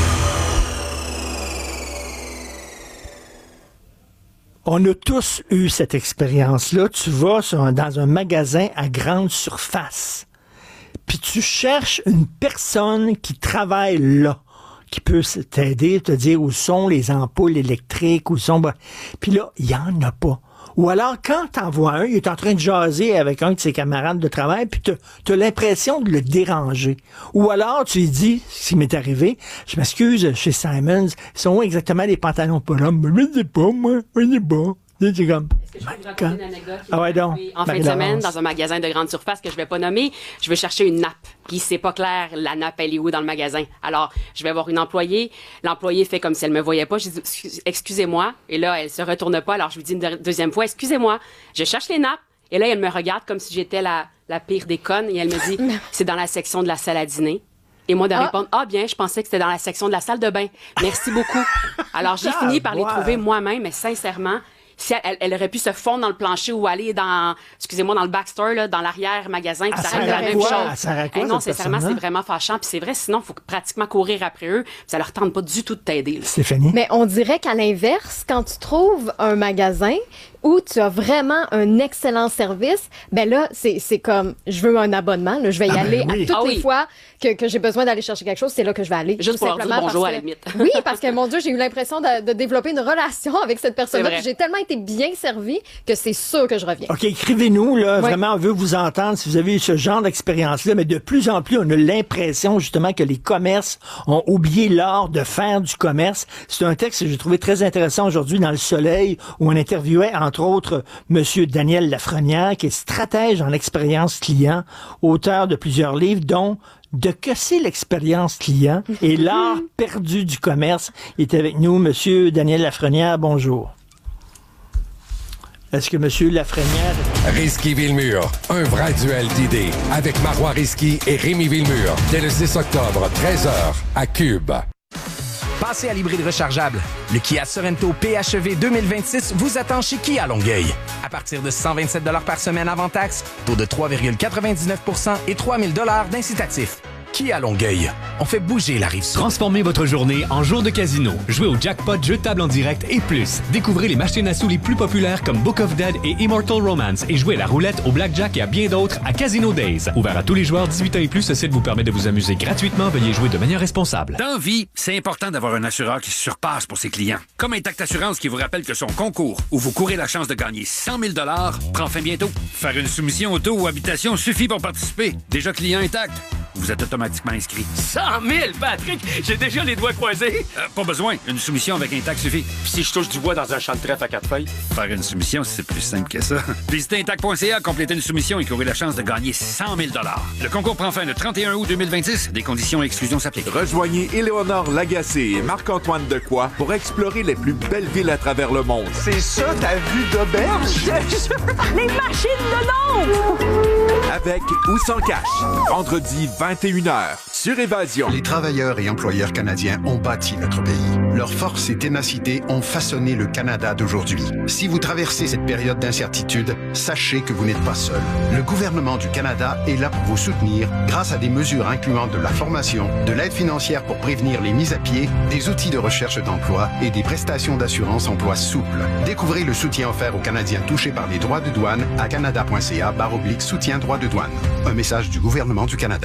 On a tous eu cette expérience-là. Tu vas sur un- dans un magasin à grande surface, puis tu cherches une personne qui travaille là, qui peut s- t'aider, te dire où sont les ampoules électriques, où sont... ben, puis là, il n'y en a pas. Ou alors, quand t'en vois un, il est en train de jaser avec un de ses camarades de travail, puis t'as, t'as l'impression de le déranger. Ou alors, tu lui dis, ce qui m'est arrivé, je m'excuse, chez Simons, ils sont où exactement les pantalons polo? Mais je sais pas, moi, je sais pas. C'est comme... Est-ce que je peux vous raconter une anecdote qui Ah ouais, m'est donc. arrivée en fin de Marie-Laurence. semaine dans un magasin de grande surface que je vais pas nommer. Je veux chercher une nappe. Puis c'est pas clair, la nappe, elle est où dans le magasin. Alors, je vais voir une employée. L'employée fait comme si elle me voyait pas. Je dis, Excuse- excusez-moi. Et là, elle se retourne pas. Alors, je lui dis une de- deuxième fois, excusez-moi. Je cherche les nappes. Et là, elle me regarde comme si j'étais la, la pire des connes. Et elle me dit, c'est dans la section de la salle à dîner. Et moi, de Ah. répondre, ah bien, je pensais que c'était dans la section de la salle de bain. Merci beaucoup. Alors, j'ai fini par les Ah, ouais. trouver moi-même, mais sincèrement, si elle, elle aurait pu se fondre dans le plancher ou aller dans, excusez-moi, dans le backstore, là, dans l'arrière-magasin, puis Elle ça sert reste à la même quoi? chose. Elle sert à quoi, Eh non, cette sincèrement, c'est personne-là? vraiment fâchant. Puis c'est vrai, sinon, il faut pratiquement courir après eux. Puis ça leur tente pas du tout de t'aider. là. Stéphanie? Mais on dirait qu'à l'inverse, quand tu trouves un magasin où tu as vraiment un excellent service, ben là, c'est c'est comme, je veux un abonnement, là, je vais y Ah ben aller oui. à toutes Ah les oui. fois que, que j'ai besoin d'aller chercher quelque chose, c'est là que je vais aller. Juste Tout pour leur dire simplement bonjour, parce à la que- limite. Oui, parce que, mon Dieu, j'ai eu l'impression de, de développer une relation avec cette personne-là, C'est vrai. puis j'ai tellement été bien servie que c'est sûr que je reviens. OK, écrivez-nous, là. Ouais. Vraiment, on veut vous entendre si vous avez eu ce genre d'expérience-là. Mais de plus en plus, on a l'impression, justement, que les commerces ont oublié l'art de faire du commerce. C'est un texte que j'ai trouvé très intéressant aujourd'hui dans Le Soleil, où on interviewait, entre autres, Monsieur Daniel Lafrenière, qui est stratège en expérience client, auteur de plusieurs livres, dont De que c'est l'expérience client et l'art perdu du commerce. Il est avec nous, Monsieur Daniel Lafrenière. Bonjour. Est-ce que Monsieur Lafrenière... Risky Villemur, un vrai duel d'idées avec Marois Risky et Rémi Villemur dès le six octobre, treize heures, à Cube. Passez à l'hybride rechargeable. Le Kia Sorento P H E V deux mille vingt-six vous attend chez Kia Longueuil. À partir de cent vingt-sept dollars par semaine avant taxe, taux de trois virgule quatre-vingt-dix-neuf pour cent et trois mille dollars d'incitatif. Kia Longueuil. On fait bouger la rive sud. Transformez votre journée en jour de casino. Jouez au jackpot, jeu de table en direct et plus. Découvrez les machines à sous les plus populaires comme Book of Dead et Immortal Romance et jouez à la roulette, au blackjack et à bien d'autres à Casino Days. Ouvert à tous les joueurs dix-huit ans et plus, ce site vous permet de vous amuser gratuitement. Veuillez jouer de manière responsable. Dans vie, c'est important d'avoir un assureur qui se surpasse pour ses clients. Comme Intact Assurance qui vous rappelle que son concours, où vous courez la chance de gagner cent mille dollars, prend fin bientôt. Faire une soumission auto ou habitation suffit pour participer. Déjà client Intact. vous êtes automatiquement inscrit. cent mille, Patrick! J'ai déjà les doigts croisés. Euh, pas besoin. Une soumission avec un tac suffit. Puis si je touche du bois dans un champ de trèfle à quatre feuilles? Faire une soumission, c'est plus simple que ça. Visitez intac point c a, complétez une soumission et courez la chance de gagner cent mille dollars. Le concours prend fin le trente et un août deux mille vingt-six. Des conditions et exclusions s'appliquent. Rejoignez Éléonore Lagacé et Marc-Antoine Decoy pour explorer les plus belles villes à travers le monde. C'est ça ta vue d'auberge? Les machines de l'ombre! Avec ou sans cash. Vendredi vingt et une heures sur Évasion. Les travailleurs et employeurs canadiens ont bâti notre pays. Leur force et ténacité ont façonné le Canada d'aujourd'hui. Si vous traversez cette période d'incertitude, sachez que vous n'êtes pas seul. Le gouvernement du Canada est là pour vous soutenir grâce à des mesures incluant de la formation, de l'aide financière pour prévenir les mises à pied, des outils de recherche d'emploi et des prestations d'assurance emploi souples. Découvrez le soutien offert aux Canadiens touchés par les droits de douane à canada point c a barre oblique soutien droits de douane. Un message du gouvernement du Canada.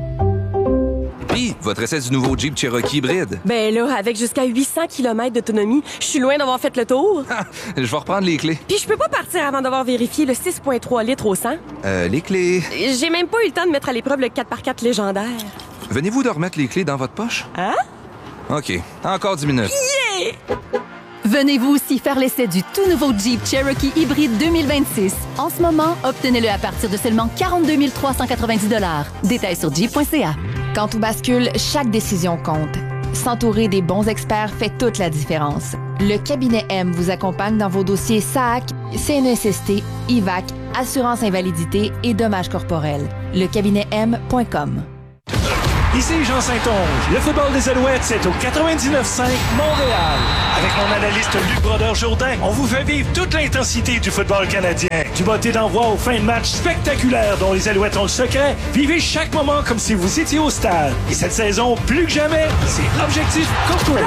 Puis, votre essai du nouveau Jeep Cherokee hybride. Ben là, avec jusqu'à huit cents kilomètres d'autonomie, je suis loin d'avoir fait le tour. Je vais reprendre les clés. Puis je peux pas partir avant d'avoir vérifié le six virgule trois litres au cent. Euh, les clés... J'ai même pas eu le temps de mettre à l'épreuve le quatre par quatre légendaire. Venez-vous de remettre les clés dans votre poche? Hein? OK. Encore dix minutes. Yeah! Venez-vous aussi faire l'essai du tout nouveau Jeep Cherokee hybride deux mille vingt-six. En ce moment, obtenez-le à partir de seulement quarante-deux mille trois cent quatre-vingt-dix dollars. Détails sur jeep point c a. Quand tout bascule, chaque décision compte. S'entourer des bons experts fait toute la différence. Le cabinet M vous accompagne dans vos dossiers S A C, C N E S S T, I V A C, assurance invalidité et dommages corporels. Le cabinet M point com. Ici Jean Saint-Onge. Le football des Alouettes, c'est au quatre-vingt-dix-neuf cinq Montréal. Avec mon analyste Luc Brodeur-Jourdain, on vous fait vivre toute l'intensité du football canadien. Du botté d'envoi aux fins de match spectaculaires dont les Alouettes ont le secret. Vivez chaque moment comme si vous étiez au stade. Et cette saison, plus que jamais, c'est Objectif Courtois.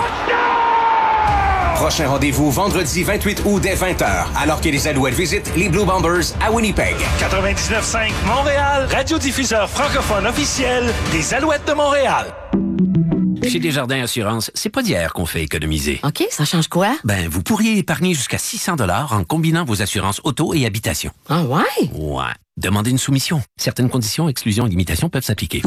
Prochain rendez-vous vendredi vingt-huit août dès vingt heures, alors que les Alouettes visitent les Blue Bombers à Winnipeg. quatre-vingt-dix-neuf cinq Montréal, radiodiffuseur francophone officiel des Alouettes de Montréal. Chez Desjardins Assurance, c'est pas d'hier qu'on fait économiser. OK, ça change quoi? Ben, vous pourriez épargner jusqu'à six cents dollars en combinant vos assurances auto et habitation. Ah ouais? Ouais. Demandez une soumission. Certaines conditions, exclusions et limitations peuvent s'appliquer.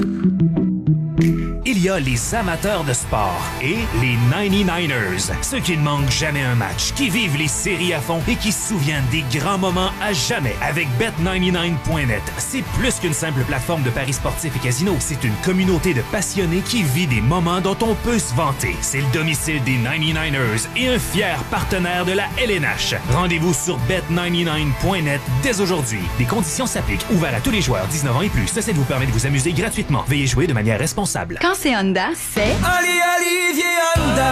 Il y a les amateurs de sport et les ninety-niners, ceux qui ne manquent jamais un match, qui vivent les séries à fond et qui se souviennent des grands moments à jamais avec bet ninety-nine point net. C'est plus qu'une simple plateforme de paris sportifs et casinos, c'est une communauté de passionnés qui vit des moments dont on peut se vanter. C'est le domicile des ninety-niners et un fier partenaire de la L N H. Rendez-vous sur bet ninety-nine point net dès aujourd'hui. Des conditions s'appliquent. Ouvert à tous les joueurs dix-neuf ans et plus. Ceci vous permet de vous amuser gratuitement. Veuillez jouer de manière responsable. Quand c'est Honda, c'est... Ali Olivier Honda.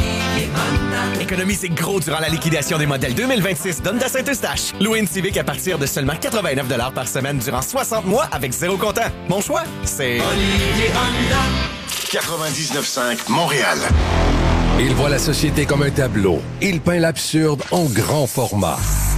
Économisez gros durant la liquidation des modèles deux mille vingt-six d'Honda Saint-Eustache. Louez une Civic à partir de seulement quatre-vingt-neuf dollars par semaine durant soixante mois avec zéro comptant. Mon choix, c'est... Olivier Honda. quatre-vingt-dix-neuf cinq Montréal. Il voit la société comme un tableau. Il peint l'absurde en grand format.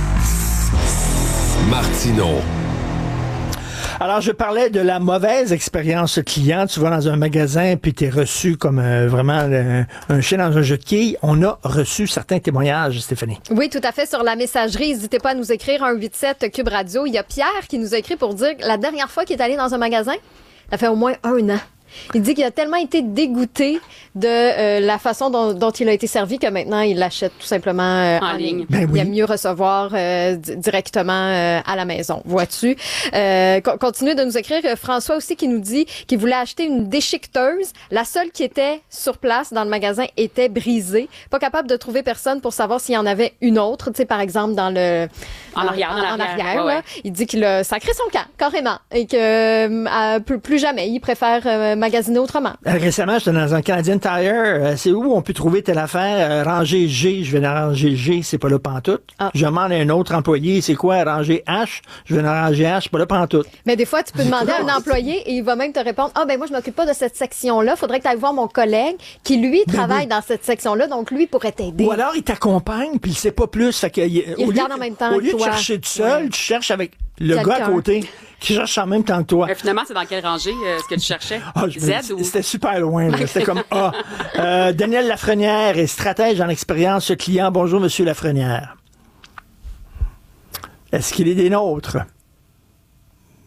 Martineau. Alors, je parlais de la mauvaise expérience client. Tu vas dans un magasin puis t'es reçu comme euh, vraiment euh, un chien dans un jeu de quilles. On a reçu certains témoignages, Stéphanie. Oui, tout à fait. Sur la messagerie, n'hésitez pas à nous écrire un huit sept Cube Radio. Il y a Pierre qui nous a écrit pour dire que la dernière fois qu'il est allé dans un magasin, ça fait au moins un an. Il dit qu'il a tellement été dégoûté de euh, la façon dont, dont il a été servi que maintenant, il l'achète tout simplement euh, en, en ligne. ligne. Ben oui. Il aime mieux recevoir euh, d- directement euh, à la maison. Vois-tu? Euh, co- continuez de nous écrire. François aussi qui nous dit qu'il voulait acheter une déchiqueteuse. La seule qui était sur place dans le magasin était brisée. Pas capable de trouver personne pour savoir s'il y en avait une autre. Tu sais, par exemple, dans le... En arrière, en, en arrière. En arrière ouais, là. ouais. Il dit qu'il a sacré son camp, carrément. Et que euh, plus, plus jamais, il préfère euh, magasiner autrement. Récemment, j'étais dans un Canadian Tire. Euh, c'est où on peut trouver telle affaire? Euh, rangée G, je vais dans rangée G, c'est pas là pantoute. Ah. Je demande à un autre employé, c'est quoi rangée H? Je vais dans rangée H, pas là pantoute. Mais des fois, tu peux demander à un employé et il va même te répondre, ah ben moi, je m'occupe pas de cette section-là. Faudrait que tu ailles voir mon collègue qui, lui, ben travaille oui. dans cette section-là. Donc, lui, pourrait t'aider. Ou alors, il t'accompagne puis il sait pas plus. Fait que, il il regarde en même temps Au lieu que toi. de chercher tout seul, ouais. tu cherches avec le Quelqu'un. gars à côté qui cherche en même temps que toi. Mais finalement, c'est dans quelle rangée euh, ce que tu cherchais? Ah, Z me, ou... C'était super loin. Là. C'était comme A. Euh, Daniel Lafrenière est stratège en expérience client. Bonjour, Monsieur Lafrenière. Est-ce qu'il est des nôtres?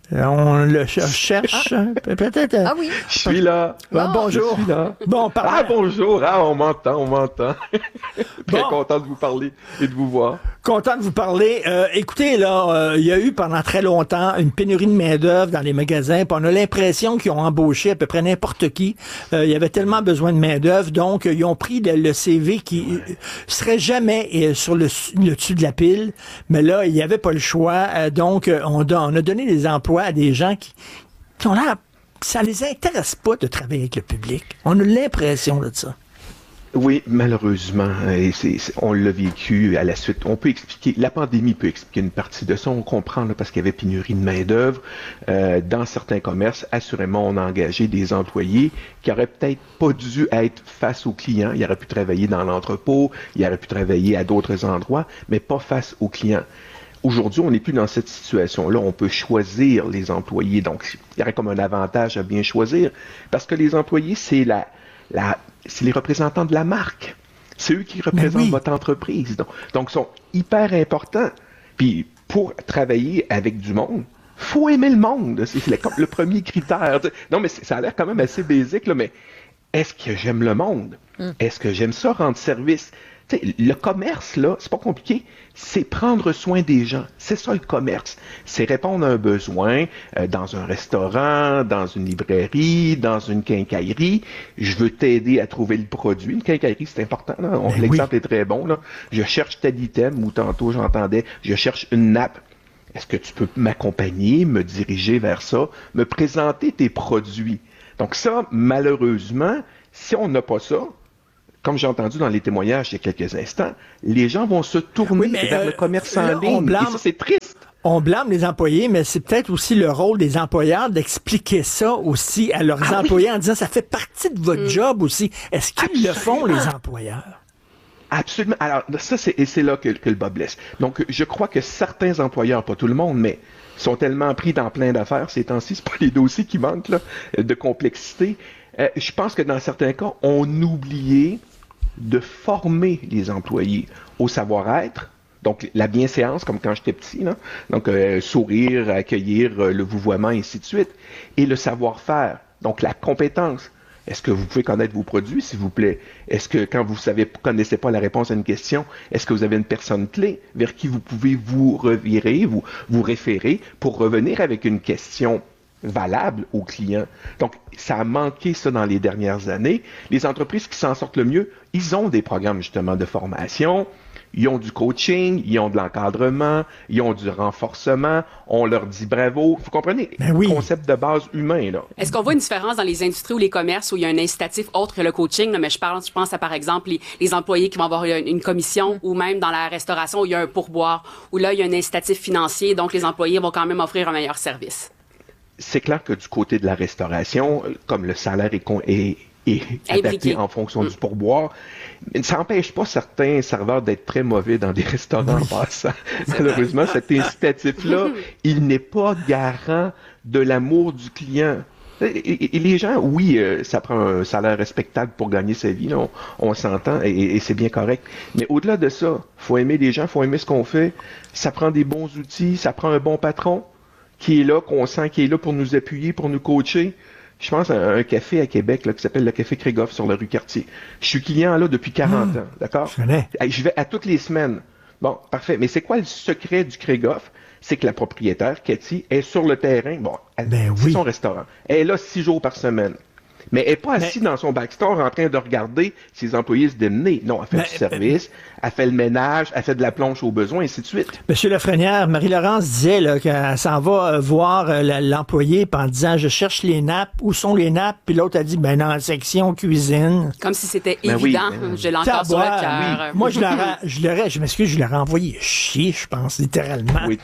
On le cherche, ah. peut-être. Ah oui. Je suis là. Ah, bonjour. Je suis là. Bon, par... Ah, bonjour. Ah, on m'entend, on m'entend. Très bon. content de vous parler et de vous voir. Content de vous parler. Euh, écoutez, là, euh, il y a eu pendant très longtemps une pénurie de main-d'œuvre dans les magasins. Puis on a l'impression qu'ils ont embauché à peu près n'importe qui. Euh, il y avait tellement besoin de main-d'œuvre. Donc, ils ont pris le, le C V qui euh, serait jamais euh, sur le, le dessus de la pile. Mais là, il n'y avait pas le choix. Euh, donc, on, on a donné des emplois à des gens qui, qui ont l'air... Ça les intéresse pas de travailler avec le public. On a l'impression de ça. Oui, malheureusement, et c'est, c'est, on l'a vécu à la suite. On peut expliquer, la pandémie peut expliquer une partie de ça. On comprend là, parce qu'il y avait pénurie de main-d'œuvre. Euh, dans certains commerces, assurément, on a engagé des employés qui auraient peut-être pas dû être face aux clients. Ils auraient pu travailler dans l'entrepôt, ils auraient pu travailler à d'autres endroits, mais pas face aux clients. Aujourd'hui, on n'est plus dans cette situation-là. On peut choisir les employés. Donc, il y aurait comme un avantage à bien choisir. Parce que les employés, c'est la, la, c'est les représentants de la marque. C'est eux qui représentent oui. votre entreprise. Donc, donc, ils sont hyper importants. Puis, pour travailler avec du monde, faut aimer le monde. C'est le, le premier critère. Non, mais ça a l'air quand même assez basique, là, mais est-ce que j'aime le monde? Mm. Est-ce que j'aime ça, rendre service? T'sais, le commerce, là, c'est pas compliqué, c'est prendre soin des gens. C'est ça le commerce. C'est répondre à un besoin euh, dans un restaurant, dans une librairie, dans une quincaillerie. Je veux t'aider à trouver le produit. Une quincaillerie, c'est important. Là. On, ben l'exemple oui. est très bon. Là. Je cherche tel item, ou tantôt j'entendais, je cherche une nappe. Est-ce que tu peux m'accompagner, me diriger vers ça, me présenter tes produits? Donc ça, malheureusement, si on n'a pas ça, comme j'ai entendu dans les témoignages il y a quelques instants, les gens vont se tourner oui, vers euh, le commerce en là, ligne. Blâme, et ça, c'est triste. On blâme les employés, mais c'est peut-être aussi le rôle des employeurs d'expliquer ça aussi à leurs ah, employés oui. en disant ça fait partie de votre mmh. job aussi. Est-ce qu'ils Absolument. le font, les employeurs? Absolument. Alors, ça, c'est, et c'est là que, que le bas blesse. Donc, je crois que certains employeurs, pas tout le monde, mais sont tellement pris dans plein d'affaires ces temps-ci, c'est pas les dossiers qui manquent là, de complexité. Euh, je pense que dans certains cas, on oubliait de former les employés au savoir-être, donc la bienséance, comme quand j'étais petit, là. donc euh, sourire, accueillir, euh, le vouvoiement, et ainsi de suite, et le savoir-faire, donc la compétence. Est-ce que vous pouvez connaître vos produits, s'il vous plaît? Est-ce que quand vous ne connaissez pas la réponse à une question, est-ce que vous avez une personne clé vers qui vous pouvez vous revirer, vous, vous référer pour revenir avec une question valable aux clients? Donc, ça a manqué ça dans les dernières années. Les entreprises qui s'en sortent le mieux, ils ont des programmes justement de formation, ils ont du coaching, ils ont de l'encadrement, ils ont du renforcement, on leur dit bravo. Vous comprenez? Ben oui. Le concept de base humain, là. Est-ce qu'on voit une différence dans les industries ou les commerces où il y a un incitatif autre que le coaching? Là, mais je parle, je pense à, par exemple, les, les employés qui vont avoir une, une commission mm. ou même dans la restauration où il y a un pourboire, où là, il y a un incitatif financier, donc les employés vont quand même offrir un meilleur service. C'est clair que du côté de la restauration, comme le salaire est, con, est, est adapté en fonction mm. du pourboire, ça n'empêche pas certains serveurs d'être très mauvais dans des restaurants oui. en passant. Malheureusement, cet incitatif-là, il n'est pas garant de l'amour du client. Et, et, et les gens, oui, euh, ça prend un salaire respectable pour gagner sa vie, là, on, on s'entend, et, et c'est bien correct. Mais au-delà de ça, faut aimer les gens, faut aimer ce qu'on fait. Ça prend des bons outils, ça prend un bon patron qui est là, qu'on sent qui est là pour nous appuyer, pour nous coacher. Je pense à un café à Québec là, qui s'appelle le Café Crégoff sur la rue Cartier. Je suis client là depuis quarante mmh, ans, d'accord? Je, je vais à toutes les semaines. Bon, parfait. Mais c'est quoi le secret du Crégoff? C'est que la propriétaire, Cathy, est sur le terrain. Bon, elle, ben c'est oui. son restaurant. Elle est là six jours par semaine. Mais elle n'est pas assise mais... dans son backstore en train de regarder ses employés se démener. Non, elle fait mais... du service, elle fait le ménage, elle fait de la plonge aux besoins, et ainsi de suite. Monsieur Lafrenière, Marie-Laurence disait là, qu'elle s'en va euh, voir euh, l'employé en disant « Je cherche les nappes, où sont les nappes? » Puis l'autre a dit « Ben dans la section cuisine. » Comme si c'était ben évident. Oui, ben... Je l'ai encore sur le cœur. Oui. Moi, je l'aurais, je l'aurais, je m'excuse, je l'aurais envoyé chier, je pense, littéralement. Oui.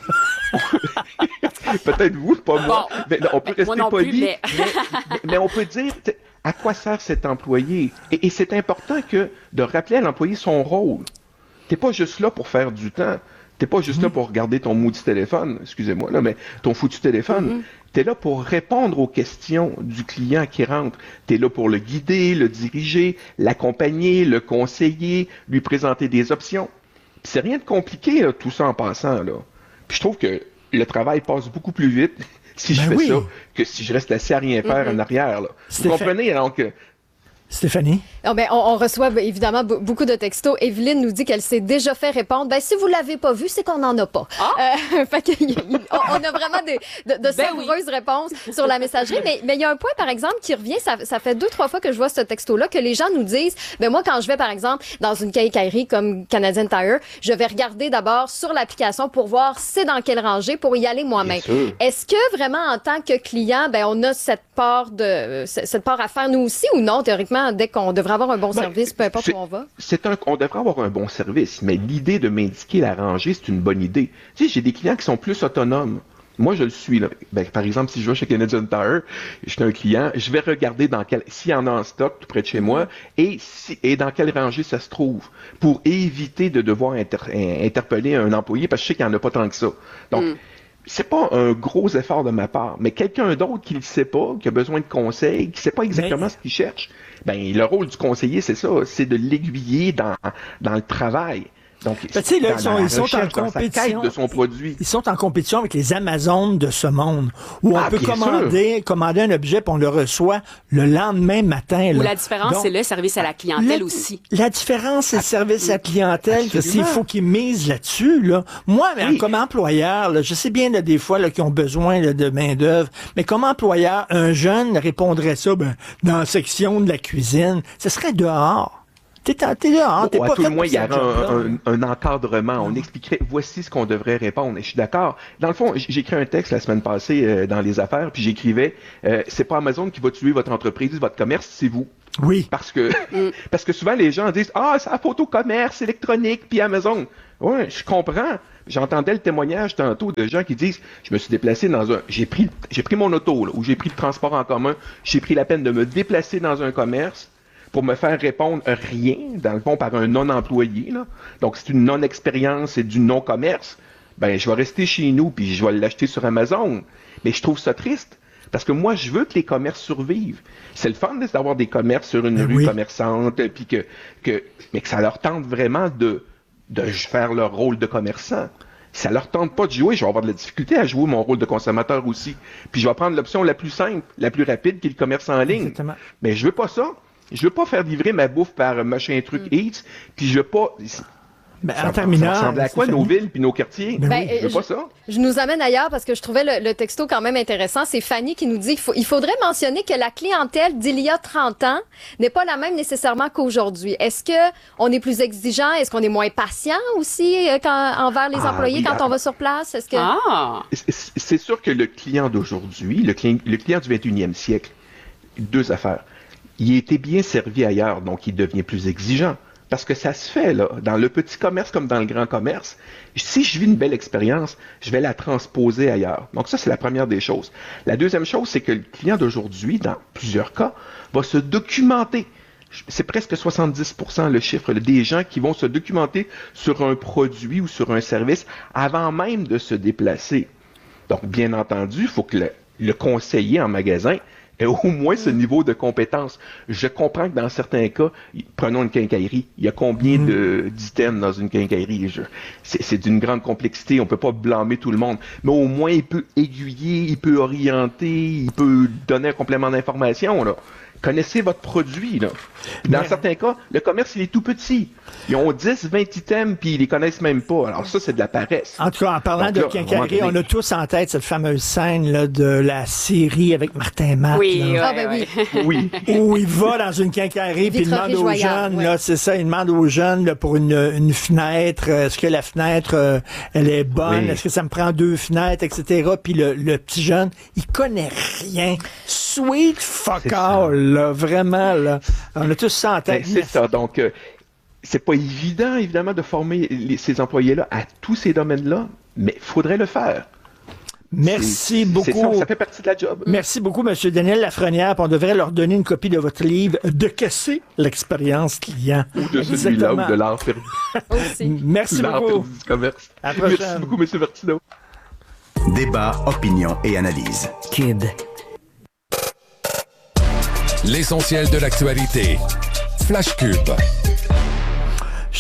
Peut-être vous, pas moi. Bon, mais, non, on peut ben, rester moi non poli. Plus, mais... mais, mais on peut dire, à quoi sert cet employé? Et, et c'est important que de rappeler à l'employé son rôle. T'es pas juste là pour faire du temps. T'es pas juste mmh. là pour regarder ton maudit téléphone, excusez-moi, là, mais ton foutu téléphone. Mmh. T'es là pour répondre aux questions du client qui rentre. T'es là pour le guider, le diriger, l'accompagner, le conseiller, lui présenter des options. Puis c'est rien de compliqué, là, tout ça en passant, là. Puis je trouve que le travail passe beaucoup plus vite si je Ben fais oui. ça que si je reste assis à rien faire Mm-hmm. en arrière. Là. Vous Stéphane- comprenez? Donc, euh, Stéphanie? Oh, ben, on, on reçoit ben, évidemment be- beaucoup de textos. Evelyne nous dit qu'elle s'est déjà fait répondre. Ben, si vous l'avez pas vu, c'est qu'on n'en a pas. Euh, fait que, y- y- on, on a vraiment des, de, de savoureuses réponses sur la messagerie. Mais mais il y a un point, par exemple, qui revient. Ça, ça fait deux, trois fois que je vois ce texto-là, que les gens nous disent, ben moi, quand je vais, par exemple, dans une quincaillerie comme Canadian Tire, je vais regarder d'abord sur l'application pour voir c'est dans quelle rangée pour y aller moi-même. sûr. Est-ce que vraiment, en tant que client, ben on a cette part de cette part à faire nous aussi ou non? Théoriquement, dès qu'on devrait avoir un bon Ben, service, peu importe c'est- où on va. C'est un, on devrait avoir un bon service, mais l'idée de m'indiquer la rangée, c'est une bonne idée. Tu sais, j'ai des clients qui sont plus autonomes. Moi, je le suis, là. Ben, par exemple, si je vais chez Canadian Tire, je suis un client, je vais regarder dans quel, s'il y en a en stock tout près de chez moi et si, et dans quelle rangée ça se trouve pour éviter de devoir inter- in- interpeller un employé parce que je sais qu'il n'y en a pas tant que ça. Donc, Mm. c'est pas un gros effort de ma part, mais quelqu'un d'autre qui ne le sait pas, qui a besoin de conseils, qui ne sait pas exactement Mais- ce qu'il cherche, ben le rôle du conseiller, c'est ça, c'est de l'aiguiller dans, dans le travail. Donc, Ben, tu sais, là, dans- ils sont, dans la ils sont en recherche, dans sa compétition. quête de son produit. Ils sont en compétition avec les Amazones de ce monde, où on Ah, peut bien commander, commander un objet, puis on le reçoit le lendemain matin. Ou là. la différence, Donc, c'est le service à la clientèle la, aussi. La différence, c'est le service à la clientèle. Absolument. Il faut qu'ils misent là-dessus. Là. Moi, mais Oui. comme employeur, là, je sais bien là, des fois là, qu'ils ont besoin là, de main-d'œuvre, mais comme employeur, un jeune répondrait ça ben, dans la section de la cuisine. Ce serait dehors. T'es, t'es dehors, t'es Ou à pas tout fait le moins, pour il y ce aurait job-là. un, un- un encadrement. On expliquerait, voici ce qu'on devrait répondre. Et je suis d'accord. Dans le fond, j- j'ai écrit un texte la semaine passée euh, dans les affaires, puis j'écrivais, euh, c'est pas Amazon qui va tuer votre entreprise, votre commerce, c'est vous. Oui. Parce que, parce que souvent les gens disent, ah, c'est la photo commerce électronique puis Amazon. Ouais, je comprends. J'entendais le témoignage tantôt de gens qui disent, je me suis déplacé dans un, j'ai pris, j'ai pris mon auto, là, ou j'ai pris le transport en commun, j'ai pris la peine de me déplacer dans un commerce pour me faire répondre rien, dans le fond, par un non-employé, là. Donc, c'est une non-expérience et du non-commerce. Ben, je vais rester chez nous puis je vais l'acheter sur Amazon. Mais je trouve ça triste. Parce que moi, je veux que les commerces survivent. C'est le fun d'avoir des commerces sur une Ben rue oui. commerçante, puis que, que, mais que ça leur tente vraiment de, de faire leur rôle de commerçant. Si ça leur tente pas de jouer, je vais avoir de la difficulté à jouer mon rôle de consommateur aussi. Puis je vais prendre l'option la plus simple, la plus rapide, qui est le commerce en ligne. Exactement. Mais je veux pas ça. Je veux pas faire livrer ma bouffe par machin truc Eats, puis je veux pas. Ben, ça, en terminant, ça ressemble à quoi Stéphanie? nos villes puis nos quartiers? Ben Ben, je veux euh, pas ça. Je nous amène ailleurs parce que je trouvais le, le texto quand même intéressant. C'est Fanny qui nous dit qu'il faut, il faudrait mentionner que la clientèle d'il y a trente ans n'est pas la même nécessairement qu'aujourd'hui. Est-ce que on est plus exigeant? Est-ce qu'on est moins patient aussi euh, quand, envers les Ah, employés oui, quand ah. on va sur place? Est-ce que... Ah! C'est- C'est sûr que le client d'aujourd'hui, le client, le client du vingt et unième siècle, deux affaires. Il a été bien servi ailleurs, donc il devient plus exigeant. Parce que ça se fait, là, dans le petit commerce comme dans le grand commerce. Si je vis une belle expérience, je vais la transposer ailleurs. Donc ça, c'est la première des choses. La deuxième chose, c'est que le client d'aujourd'hui, dans plusieurs cas, va se documenter. C'est presque soixante-dix pour cent le chiffre des gens qui vont se documenter sur un produit ou sur un service avant même de se déplacer. Donc, bien entendu, il faut que le, le conseiller en magasin ait au moins ce niveau de compétence. Je comprends que dans certains cas, y- prenons une quincaillerie, il y a combien de d'items dans une quincaillerie? Je- C'est c'est d'une grande complexité, on peut pas blâmer tout le monde, mais au moins il peut aiguiller, il peut orienter, il peut donner un complément d'information, là. Connaissez votre produit, là. Dans Mais- certains cas, le commerce, il est tout petit. Ils ont dix, vingt items, puis ils les connaissent même pas. Alors ça, c'est de la paresse. En tout cas, en parlant Donc de là, à un moment quincaillerie, donné- on a tous en tête cette fameuse scène là, de la série avec Martin Matt. Oui, là. Ah, ben oui. Oui. Où il va dans une quincaillerie puis il demande Vitrerie aux Joyal, jeunes, ouais. là, c'est ça, il demande aux jeunes là, pour une, une fenêtre, euh, est-ce que la fenêtre, euh, elle est bonne, Oui. est-ce que ça me prend deux fenêtres, et cetera. Puis le, le petit jeune, il connaît rien. Sweet fuck C'est ça. all, là, vraiment, là. On a tous ça en Ben, tête. c'est ça. Donc, euh, c'est pas évident, évidemment, de former les- ces employés-là à tous ces domaines-là, mais il faudrait le faire. Merci C'est- beaucoup. c'est ça, ça fait partie de la job. Merci beaucoup, M. Daniel Lafrenière. Puis on devrait leur donner une copie de votre livre De casser l'expérience client. Ou de celui-là, Exactement. ou de l'art perdu. Aussi. Merci L'art beaucoup. perdu du commerce. À la prochaine. Merci beaucoup, M. Martineau. Débat, opinion et analyse. Cube. L'essentiel de l'actualité. Flash Cube. Je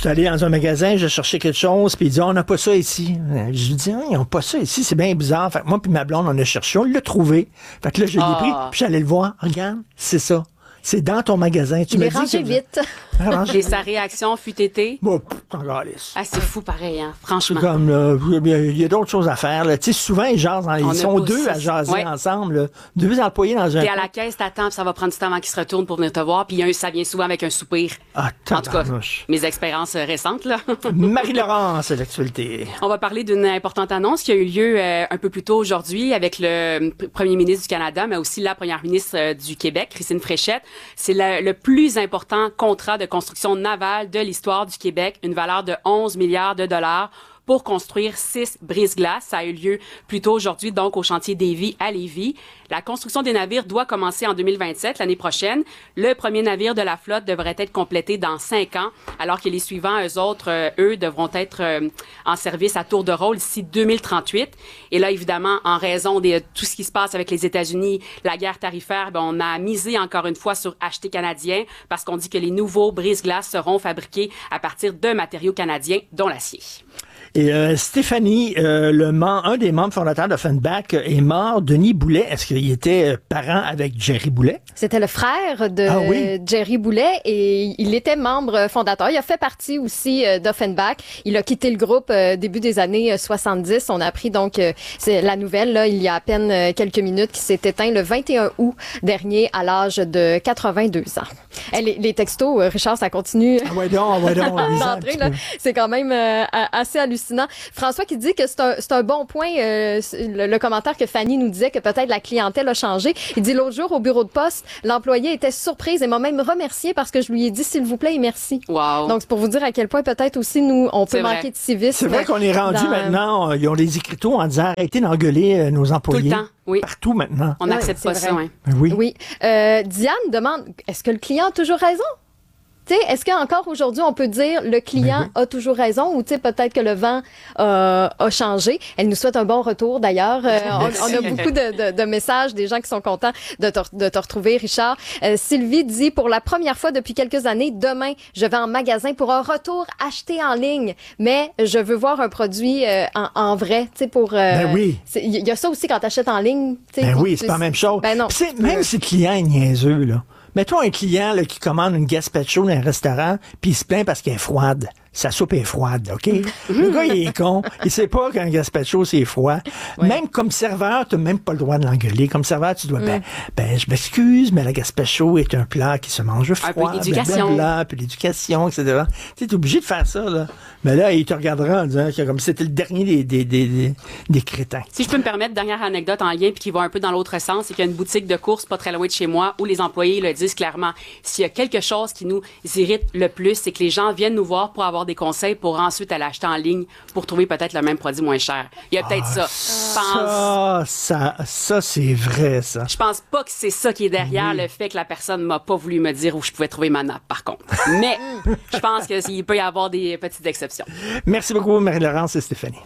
suis allé dans un magasin, j'ai cherché quelque chose, puis il dit, on n'a pas ça ici. Je lui dis, ah, ils n'ont pas ça ici, c'est bien bizarre. Fait que moi puis ma blonde, on a cherché, on l'a trouvé. Fait que là, je l'ai Ah. pris, puis j'allais le voir. Regarde, c'est ça. C'est dans ton magasin. Tu Il me est dis rangé que- vite. Et sa réaction fut été? Bon, pff, t'en galisses. Ah, c'est fou pareil, hein, C'est franchement. comme, là, il y a d'autres choses à faire. Là. Tu sais, souvent, ils jasent, dans les- On ils a sont pas deux aussi- à jaser ouais. ensemble. Là. Deux employés dans un... T'es à la caisse, t'attends, puis ça va prendre du temps avant qu'il se retourne pour venir te voir, puis il y a un- ça vient souvent avec un soupir. Ah, En tout cas, tabarnouche. mes expériences euh, récentes, là. Marie-Laurence, l'actualité. On va parler d'une importante annonce qui a eu lieu euh, un peu plus tôt aujourd'hui avec le euh, p- premier ministre du Canada, mais aussi la première ministre euh, du Québec, Christine Fréchette. C'est le, le plus important contrat de construction navale de l'histoire du Québec, une valeur de onze milliards de dollars pour construire six brise-glaces. Ça a eu lieu plus tôt aujourd'hui, donc au chantier Davie à Lévis. La construction des navires doit commencer en deux mille vingt-sept, l'année prochaine. Le premier navire de la flotte devrait être complété dans cinq ans, alors que les suivants, eux autres, euh, eux, devront être euh, en service à tour de rôle d'ici deux mille trente-huit. Et là, évidemment, en raison de tout ce qui se passe avec les États-Unis, la guerre tarifaire, ben, on a misé encore une fois sur acheter canadien parce qu'on dit que les nouveaux brise-glaces seront fabriqués à partir de matériaux canadiens, dont l'acier. Et euh, Stéphanie, euh, le mem- un des membres fondateurs d'Offenbach est mort, Denis Boulet. Est-ce qu'il était euh, parent avec Jerry Boulet? C'était le frère de Ah oui? Jerry Boulet et il était membre fondateur. Il a fait partie aussi euh, d'Offenbach. Il a quitté le groupe euh, début des années euh, soixante-dix. On a appris donc euh, c'est la nouvelle là, il y a à peine euh, quelques minutes qui s'est éteint le vingt et un août dernier à l'âge de quatre-vingt-deux ans. Eh, les, les textos, euh, Richard, ça continue. Ah ouais donc, ouais donc, lisez un d'entrer, petit là. peu. C'est quand même euh, assez hallucinant. François qui dit que c'est un, c'est un bon point, euh, le, le commentaire que Fanny nous disait que peut-être la clientèle a changé. Il dit l'autre jour au bureau de poste, l'employé était surprise et m'a même remercié parce que je lui ai dit s'il vous plaît et merci. Wow. Donc c'est pour vous dire à quel point peut-être aussi nous, on peut C'est vrai. manquer de civisme. C'est vrai qu'on est rendu dans- maintenant, euh, ils ont des écriteaux en disant arrêtez d'engueuler euh, nos employés. Tout le temps, oui. Partout maintenant. On Ouais, n'accepte c'est pas vrai. ça, hein. Ben oui. Oui. Euh, Diane demande, est-ce que le client a toujours raison? Tu sais, est-ce qu'encore aujourd'hui, on peut dire le client a toujours raison ou tu sais, peut-être que le vent euh, a changé? Elle nous souhaite un bon retour d'ailleurs. Euh, on, on a beaucoup de, de, de messages des gens qui sont contents de te, de te retrouver, Richard. Euh, Sylvie dit, pour la première fois depuis quelques années, demain, je vais en magasin pour un retour acheté en ligne, mais je veux voir un produit euh, en, en vrai, tu sais, pour... euh, Ben oui. c'est- Il y a ça aussi quand tu achètes en ligne. tu sais, Ben oui, tu- c'est pas la même chose. Ben non. Puis c'est- même si le client est niaiseux, là. Mettons un client là, qui commande une gazpacho dans un restaurant, puis il se plaint parce qu'elle est froide. Sa soupe est froide, OK? Le gars, il est con. Il sait pas qu'un gazpacho, c'est froid. Même comme serveur, tu n'as même pas le droit de l'engueuler. Comme serveur, tu dois, ben, ben, je m'excuse, mais la gazpacho est un plat qui se mange froid. peu d'éducation. blablabla, puis l'éducation, et cetera. Tu es obligé de faire ça, là. Mais là, il te regardera en disant que comme si c'était le dernier des, des, des, des, des crétins. Si je peux me permettre, dernière anecdote en lien puis qui va un peu dans l'autre sens, c'est qu'il y a une boutique de courses pas très loin de chez moi où les employés le disent clairement. S'il y a quelque chose qui nous irrite le plus, c'est que les gens viennent nous voir pour avoir des conseils pour ensuite aller acheter en ligne pour trouver peut-être le même produit moins cher. Il y a peut-être ça. Je pense, Ça, ça, ça c'est vrai, ça. je pense pas que c'est ça qui est derrière le fait que la personne m'a pas voulu me dire où je pouvais trouver ma nappe, par contre. Mais je pense qu'il peut y avoir des petites exceptions. Merci beaucoup, Marie-Laurence et Stéphanie.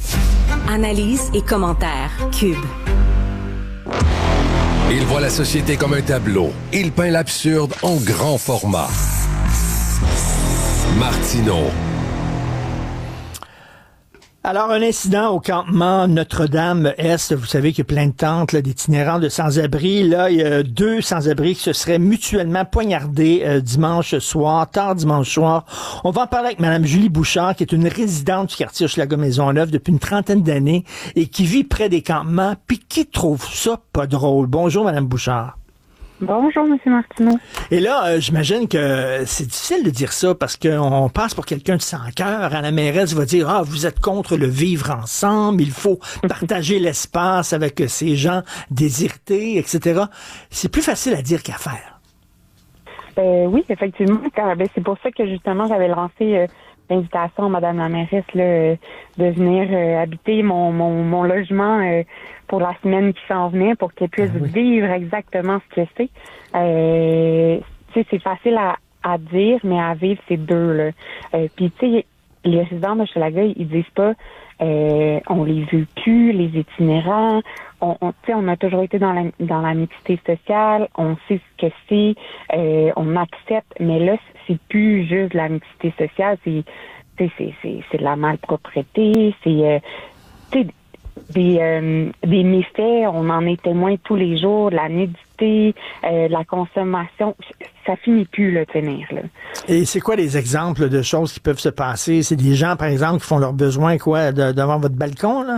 Analyse et commentaires. Cube. Il voit la société comme un tableau. Il peint l'absurde en grand format. Martineau. Alors, un incident au campement Notre-Dame-Est. Vous savez qu'il y a plein de tentes, là, d'itinérants de sans-abri. Là, il y a deux sans-abri qui se seraient mutuellement poignardés euh, dimanche soir, tard dimanche soir. On va en parler avec Mme Julie Bouchard, qui est une résidente du quartier Hochelaga-Maisonneuve depuis une trentaine d'années et qui vit près des campements, puis qui trouve ça pas drôle. Bonjour, Mme Bouchard. Bonjour, M. Martineau. Et là, euh, j'imagine que c'est difficile de dire ça parce qu'on passe pour quelqu'un de sans cœur. À la mairesse va dire, ah, vous êtes contre le vivre ensemble, il faut partager l'espace avec ces gens désirés, et cetera. C'est plus facile à dire qu'à faire. Euh, oui, effectivement. Car, ben, c'est pour ça que justement, j'avais lancé euh, l'invitation à Mme la mairesse là, euh, de venir euh, habiter mon, mon, mon logement euh, pour la semaine qui s'en venait, pour qu'elle puisse oui. vivre exactement ce que c'est. Euh, tu sais, c'est facile à, à dire, mais à vivre, c'est deux, là. Euh, puis, tu sais, les résidents de Hochelaga, ils disent pas Euh, on les veut plus, les itinérants. On, on, on a toujours été dans la, dans la mixité sociale. On sait ce que c'est. Euh, on accepte. Mais là, c'est plus juste de la mixité sociale. C'est, c'est, c'est, c'est de la malpropreté. C'est, euh, des, euh, des méfaits. On en est témoin tous les jours. De la nudité, euh, de la consommation. Ça finit plus, le tenir, là. Et c'est quoi les exemples de choses qui peuvent se passer? C'est des gens, par exemple, qui font leurs besoins, quoi, de, devant votre balcon, là?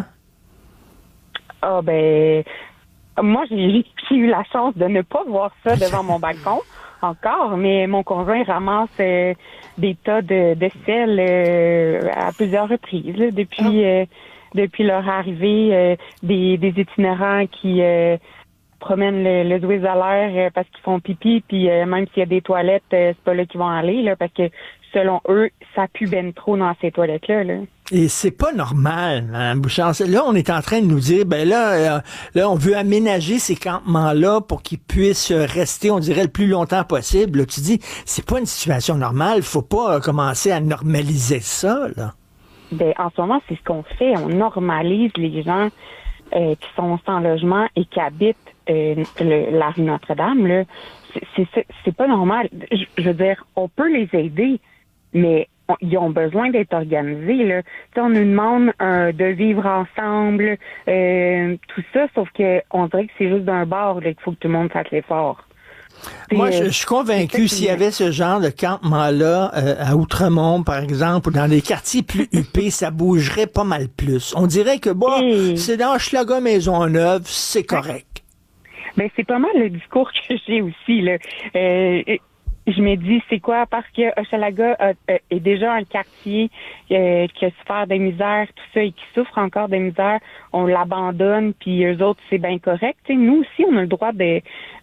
Ah, ben, moi, j'ai, j'ai eu la chance de ne pas voir ça devant mon balcon encore, mais mon conjoint ramasse euh, des tas de, de sel euh, à plusieurs reprises, là, depuis, euh, depuis leur arrivée, euh, des, des itinérants qui euh, promènent le, le Zouiz à l'air euh, parce qu'ils font pipi, puis euh, même s'il y a des toilettes, euh, c'est pas là qu'ils vont aller, là, parce que selon eux, ça pue ben trop dans ces toilettes-là, là. Et c'est pas normal, Mme Bouchard. Là, on est en train de nous dire, ben là, euh, là, on veut aménager ces campements-là pour qu'ils puissent rester, on dirait, le plus longtemps possible. Là, tu dis, c'est pas une situation normale. Faut pas euh, commencer à normaliser ça, là. Ben, en ce moment, c'est ce qu'on fait. On normalise les gens euh, qui sont sans logement et qui habitent euh, le, la rue Notre-Dame, là. C'est, c'est, c'est pas normal. Je, je veux dire, on peut les aider, mais on, ils ont besoin d'être organisés, là. T'sais, on nous demande euh, de vivre ensemble, euh, tout ça, sauf que on dirait que c'est juste d'un bord là, qu'il faut que tout le monde fasse l'effort. Moi, je, je suis convaincu s'il y avait ce genre de campement-là euh, à Outremont, par exemple, ou dans des quartiers plus huppés, ça bougerait pas mal plus. On dirait que, bon, hey. c'est dans Hochelaga Maisonneuve, c'est correct. Ben, c'est pas mal le discours que j'ai aussi, là. Euh, je me dis, c'est quoi, parce que Hochelaga est déjà un quartier euh, qui a souffert des misères, tout ça, et qui souffre encore des misères, on l'abandonne, puis eux autres, c'est bien correct. T'sais, nous aussi, on a le droit de...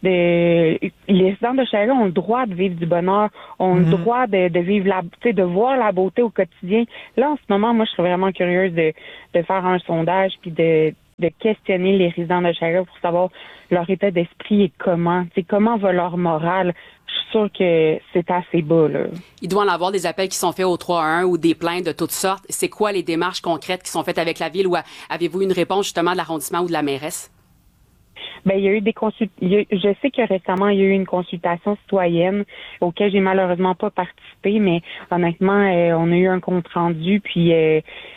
de les résidents d'Hochelaga ont le droit de vivre du bonheur, ont mm-hmm. le droit de, de vivre la... t'sais, de voir la beauté au quotidien. Là, en ce moment, moi, je serais vraiment curieuse de, de faire un sondage, puis de... de questionner les résidents d'Hochelaga pour savoir leur état d'esprit et comment, c'est comment va leur morale. Je suis sûre que c'est assez bas, là. Il doit en avoir des appels qui sont faits au trois un un ou des plaintes de toutes sortes. C'est quoi les démarches concrètes qui sont faites avec la ville ou avez-vous une réponse justement de l'arrondissement ou de la mairesse? Ben, il y a eu des consult... Je sais que récemment, il y a eu une consultation citoyenne auquel j'ai malheureusement pas participé, mais honnêtement, euh, on a eu un compte rendu, puis euh,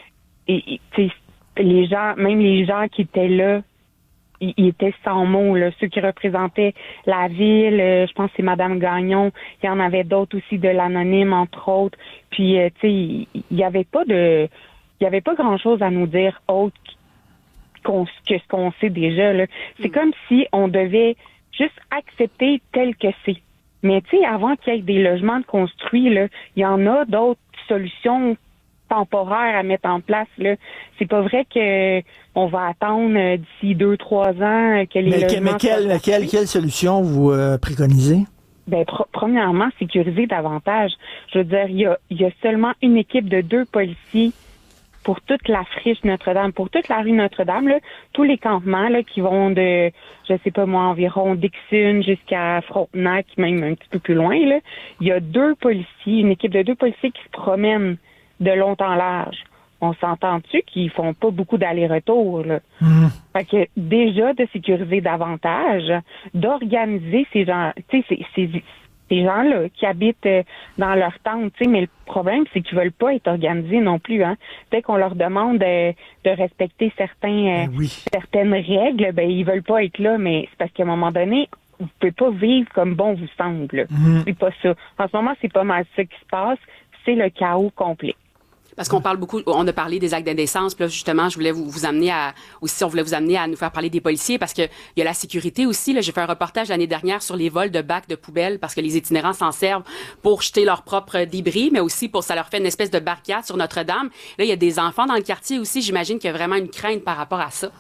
et, et, les gens, même les gens qui étaient là, ils, ils étaient sans mots, là. Ceux qui représentaient la ville, euh, je pense que c'est Madame Gagnon, il y en avait d'autres aussi de l'anonyme, entre autres. Puis, euh, tu sais, il y avait pas de, il y avait pas grand-chose à nous dire autre qu'on, que ce qu'on sait déjà, là. C'est mm. comme si on devait juste accepter tel que c'est. Mais tu sais, avant qu'il y ait des logements de construits, là, il y en a d'autres solutions temporaire à mettre en place, là. C'est pas vrai que on va attendre euh, d'ici deux, trois ans que les mais logements... Mais quelle, mais quelle, quelle solution vous euh, préconisez? Ben, pr- premièrement, sécuriser davantage. Je veux dire, il y a, il y a seulement une équipe de deux policiers pour toute la friche Notre-Dame, pour toute la rue Notre-Dame, là, tous les campements là, qui vont de, je sais pas moi, environ Dixon jusqu'à Frontenac, même un petit peu plus loin, là. Il y a deux policiers, une équipe de deux policiers qui se promènent de long en large. On s'entend-tu qu'ils font pas beaucoup d'allers-retours, là? Mmh. Fait que déjà, de sécuriser davantage, d'organiser ces gens, tu sais, ces, ces, ces gens-là qui habitent dans leur tente, tu sais, mais le problème, c'est qu'ils veulent pas être organisés non plus, hein. Dès qu'on leur demande de, de respecter certains, oui. certaines règles, ben, ils veulent pas être là, mais c'est parce qu'à un moment donné, vous pouvez pas vivre comme bon vous semble. Mmh. C'est pas ça. En ce moment, c'est pas mal ça qui se passe. C'est le chaos complet. Parce qu'on parle beaucoup, on a parlé des actes d'indécence, puis là, justement, je voulais vous, vous amener à, aussi, on voulait vous amener à nous faire parler des policiers, parce que il y a la sécurité aussi, là. J'ai fait un reportage l'année dernière sur les vols de bacs de poubelles, parce que les itinérants s'en servent pour jeter leurs propres débris, mais aussi pour, ça leur fait une espèce de barricade sur Notre-Dame. Là, il y a des enfants dans le quartier aussi, j'imagine qu'il y a vraiment une crainte par rapport à ça.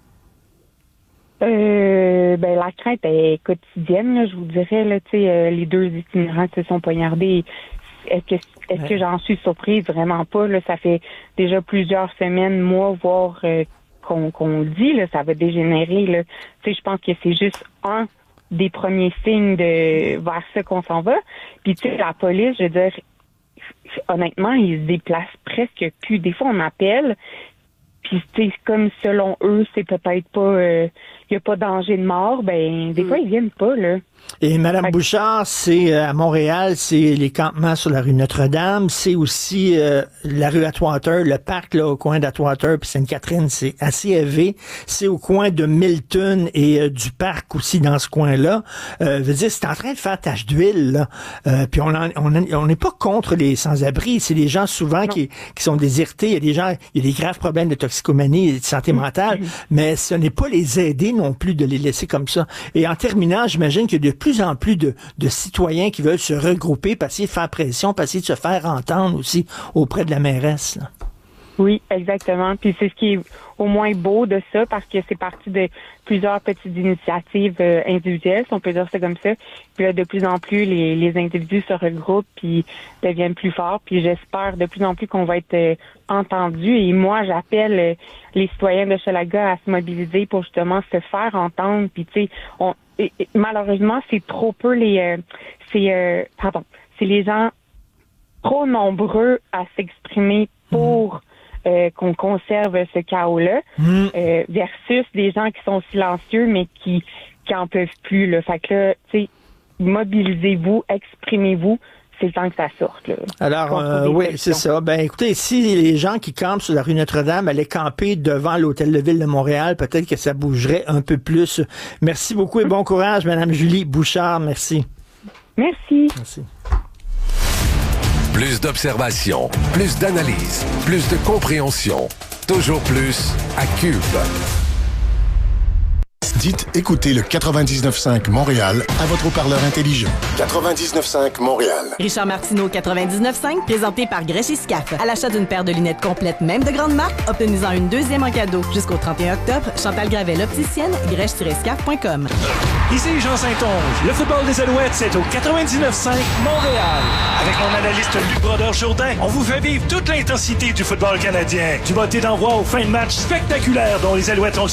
Euh, ben, la crainte est quotidienne, là, je vous dirais, là, tu sais, euh, les deux itinérants se sont poignardés. Est-ce que, est-ce ouais. que j'en suis surprise? Vraiment pas. Là, ça fait déjà plusieurs semaines, mois, voire euh, qu'on, qu'on le dit. Là, ça va dégénérer. Là. Tu sais, je pense que c'est juste un des premiers signes de vers ça qu'on s'en va. Puis tu sais, la police, je veux dire, honnêtement, ils se déplacent presque plus. Des fois, on appelle, puis tu sais, comme selon eux, c'est peut-être pas, il euh, y a pas danger de mort, ben des mm. fois ils viennent pas là. Et Mme Bouchard, c'est euh, à Montréal, c'est les campements sur la rue Notre-Dame, c'est aussi euh, la rue Atwater, le parc là au coin d'Atwater puis Sainte-Catherine, c'est assez élevé. C'est au coin de Milton et euh, du parc aussi dans ce coin-là. Euh, veut dire, c'est en train de faire tache d'huile là. Euh, puis on en, on on n'est pas contre les sans-abri, c'est des gens souvent qui, qui sont désirtés. Il y a des gens, il y a des graves problèmes de toxicomanie et de santé mentale, mmh. mais ce n'est pas les aider non plus de les laisser comme ça. Et en terminant, j'imagine qu'il y a de plus en plus de, de citoyens qui veulent se regrouper, pour essayer de faire pression, pour essayer de se faire entendre aussi auprès de la mairesse. Là. Oui, exactement. Puis c'est ce qui est au moins beau de ça, parce que c'est parti de plusieurs petites initiatives euh, individuelles, si on peut dire ça comme ça. Puis là, de plus en plus, les, les individus se regroupent puis deviennent plus forts. Puis j'espère de plus en plus qu'on va être euh, entendus. Et moi, j'appelle euh, les citoyens de Hochelaga à se mobiliser pour justement se faire entendre. Puis tu sais, on et, et, malheureusement, c'est trop peu les euh, c'est euh, pardon, c'est les gens trop nombreux à s'exprimer pour Euh, qu'on conserve ce chaos-là, mmh. euh, versus des gens qui sont silencieux, mais qui qui en peuvent plus. Là. Fait que là, tu sais, mobilisez-vous, exprimez-vous, c'est le temps que ça sorte. Là. Alors, euh, oui, c'est ça. Ben, écoutez, si les gens qui campent sur la rue Notre-Dame allaient camper devant l'Hôtel de Ville de Montréal, peut-être que ça bougerait un peu plus. Merci beaucoup et bon courage, Madame Julie Bouchard. Merci. Merci. Merci. Plus d'observation, plus d'analyse, plus de compréhension. Toujours plus à Cube. Dites écoutez le quatre-vingt-dix-neuf cinq Montréal à votre haut-parleur intelligent. quatre-vingt-dix-neuf cinq Montréal. Richard Martineau, quatre-vingt-dix-neuf cinq, présenté par Grèche et Scaf. À l'achat d'une paire de lunettes complètes, même de grande marque, obtenez-en une deuxième en cadeau. Jusqu'au trente et un octobre, Chantal Gravel, opticienne, grèche tiret scaf point com. Ici Jean Saint-Onge. Le football des Alouettes, c'est au quatre-vingt-dix-neuf cinq Montréal. Avec mon analyste Luc Brodeur-Jourdain, on vous fait vivre toute l'intensité du football canadien. Du botté d'envoi aux fins de match spectaculaires dont les Alouettes ont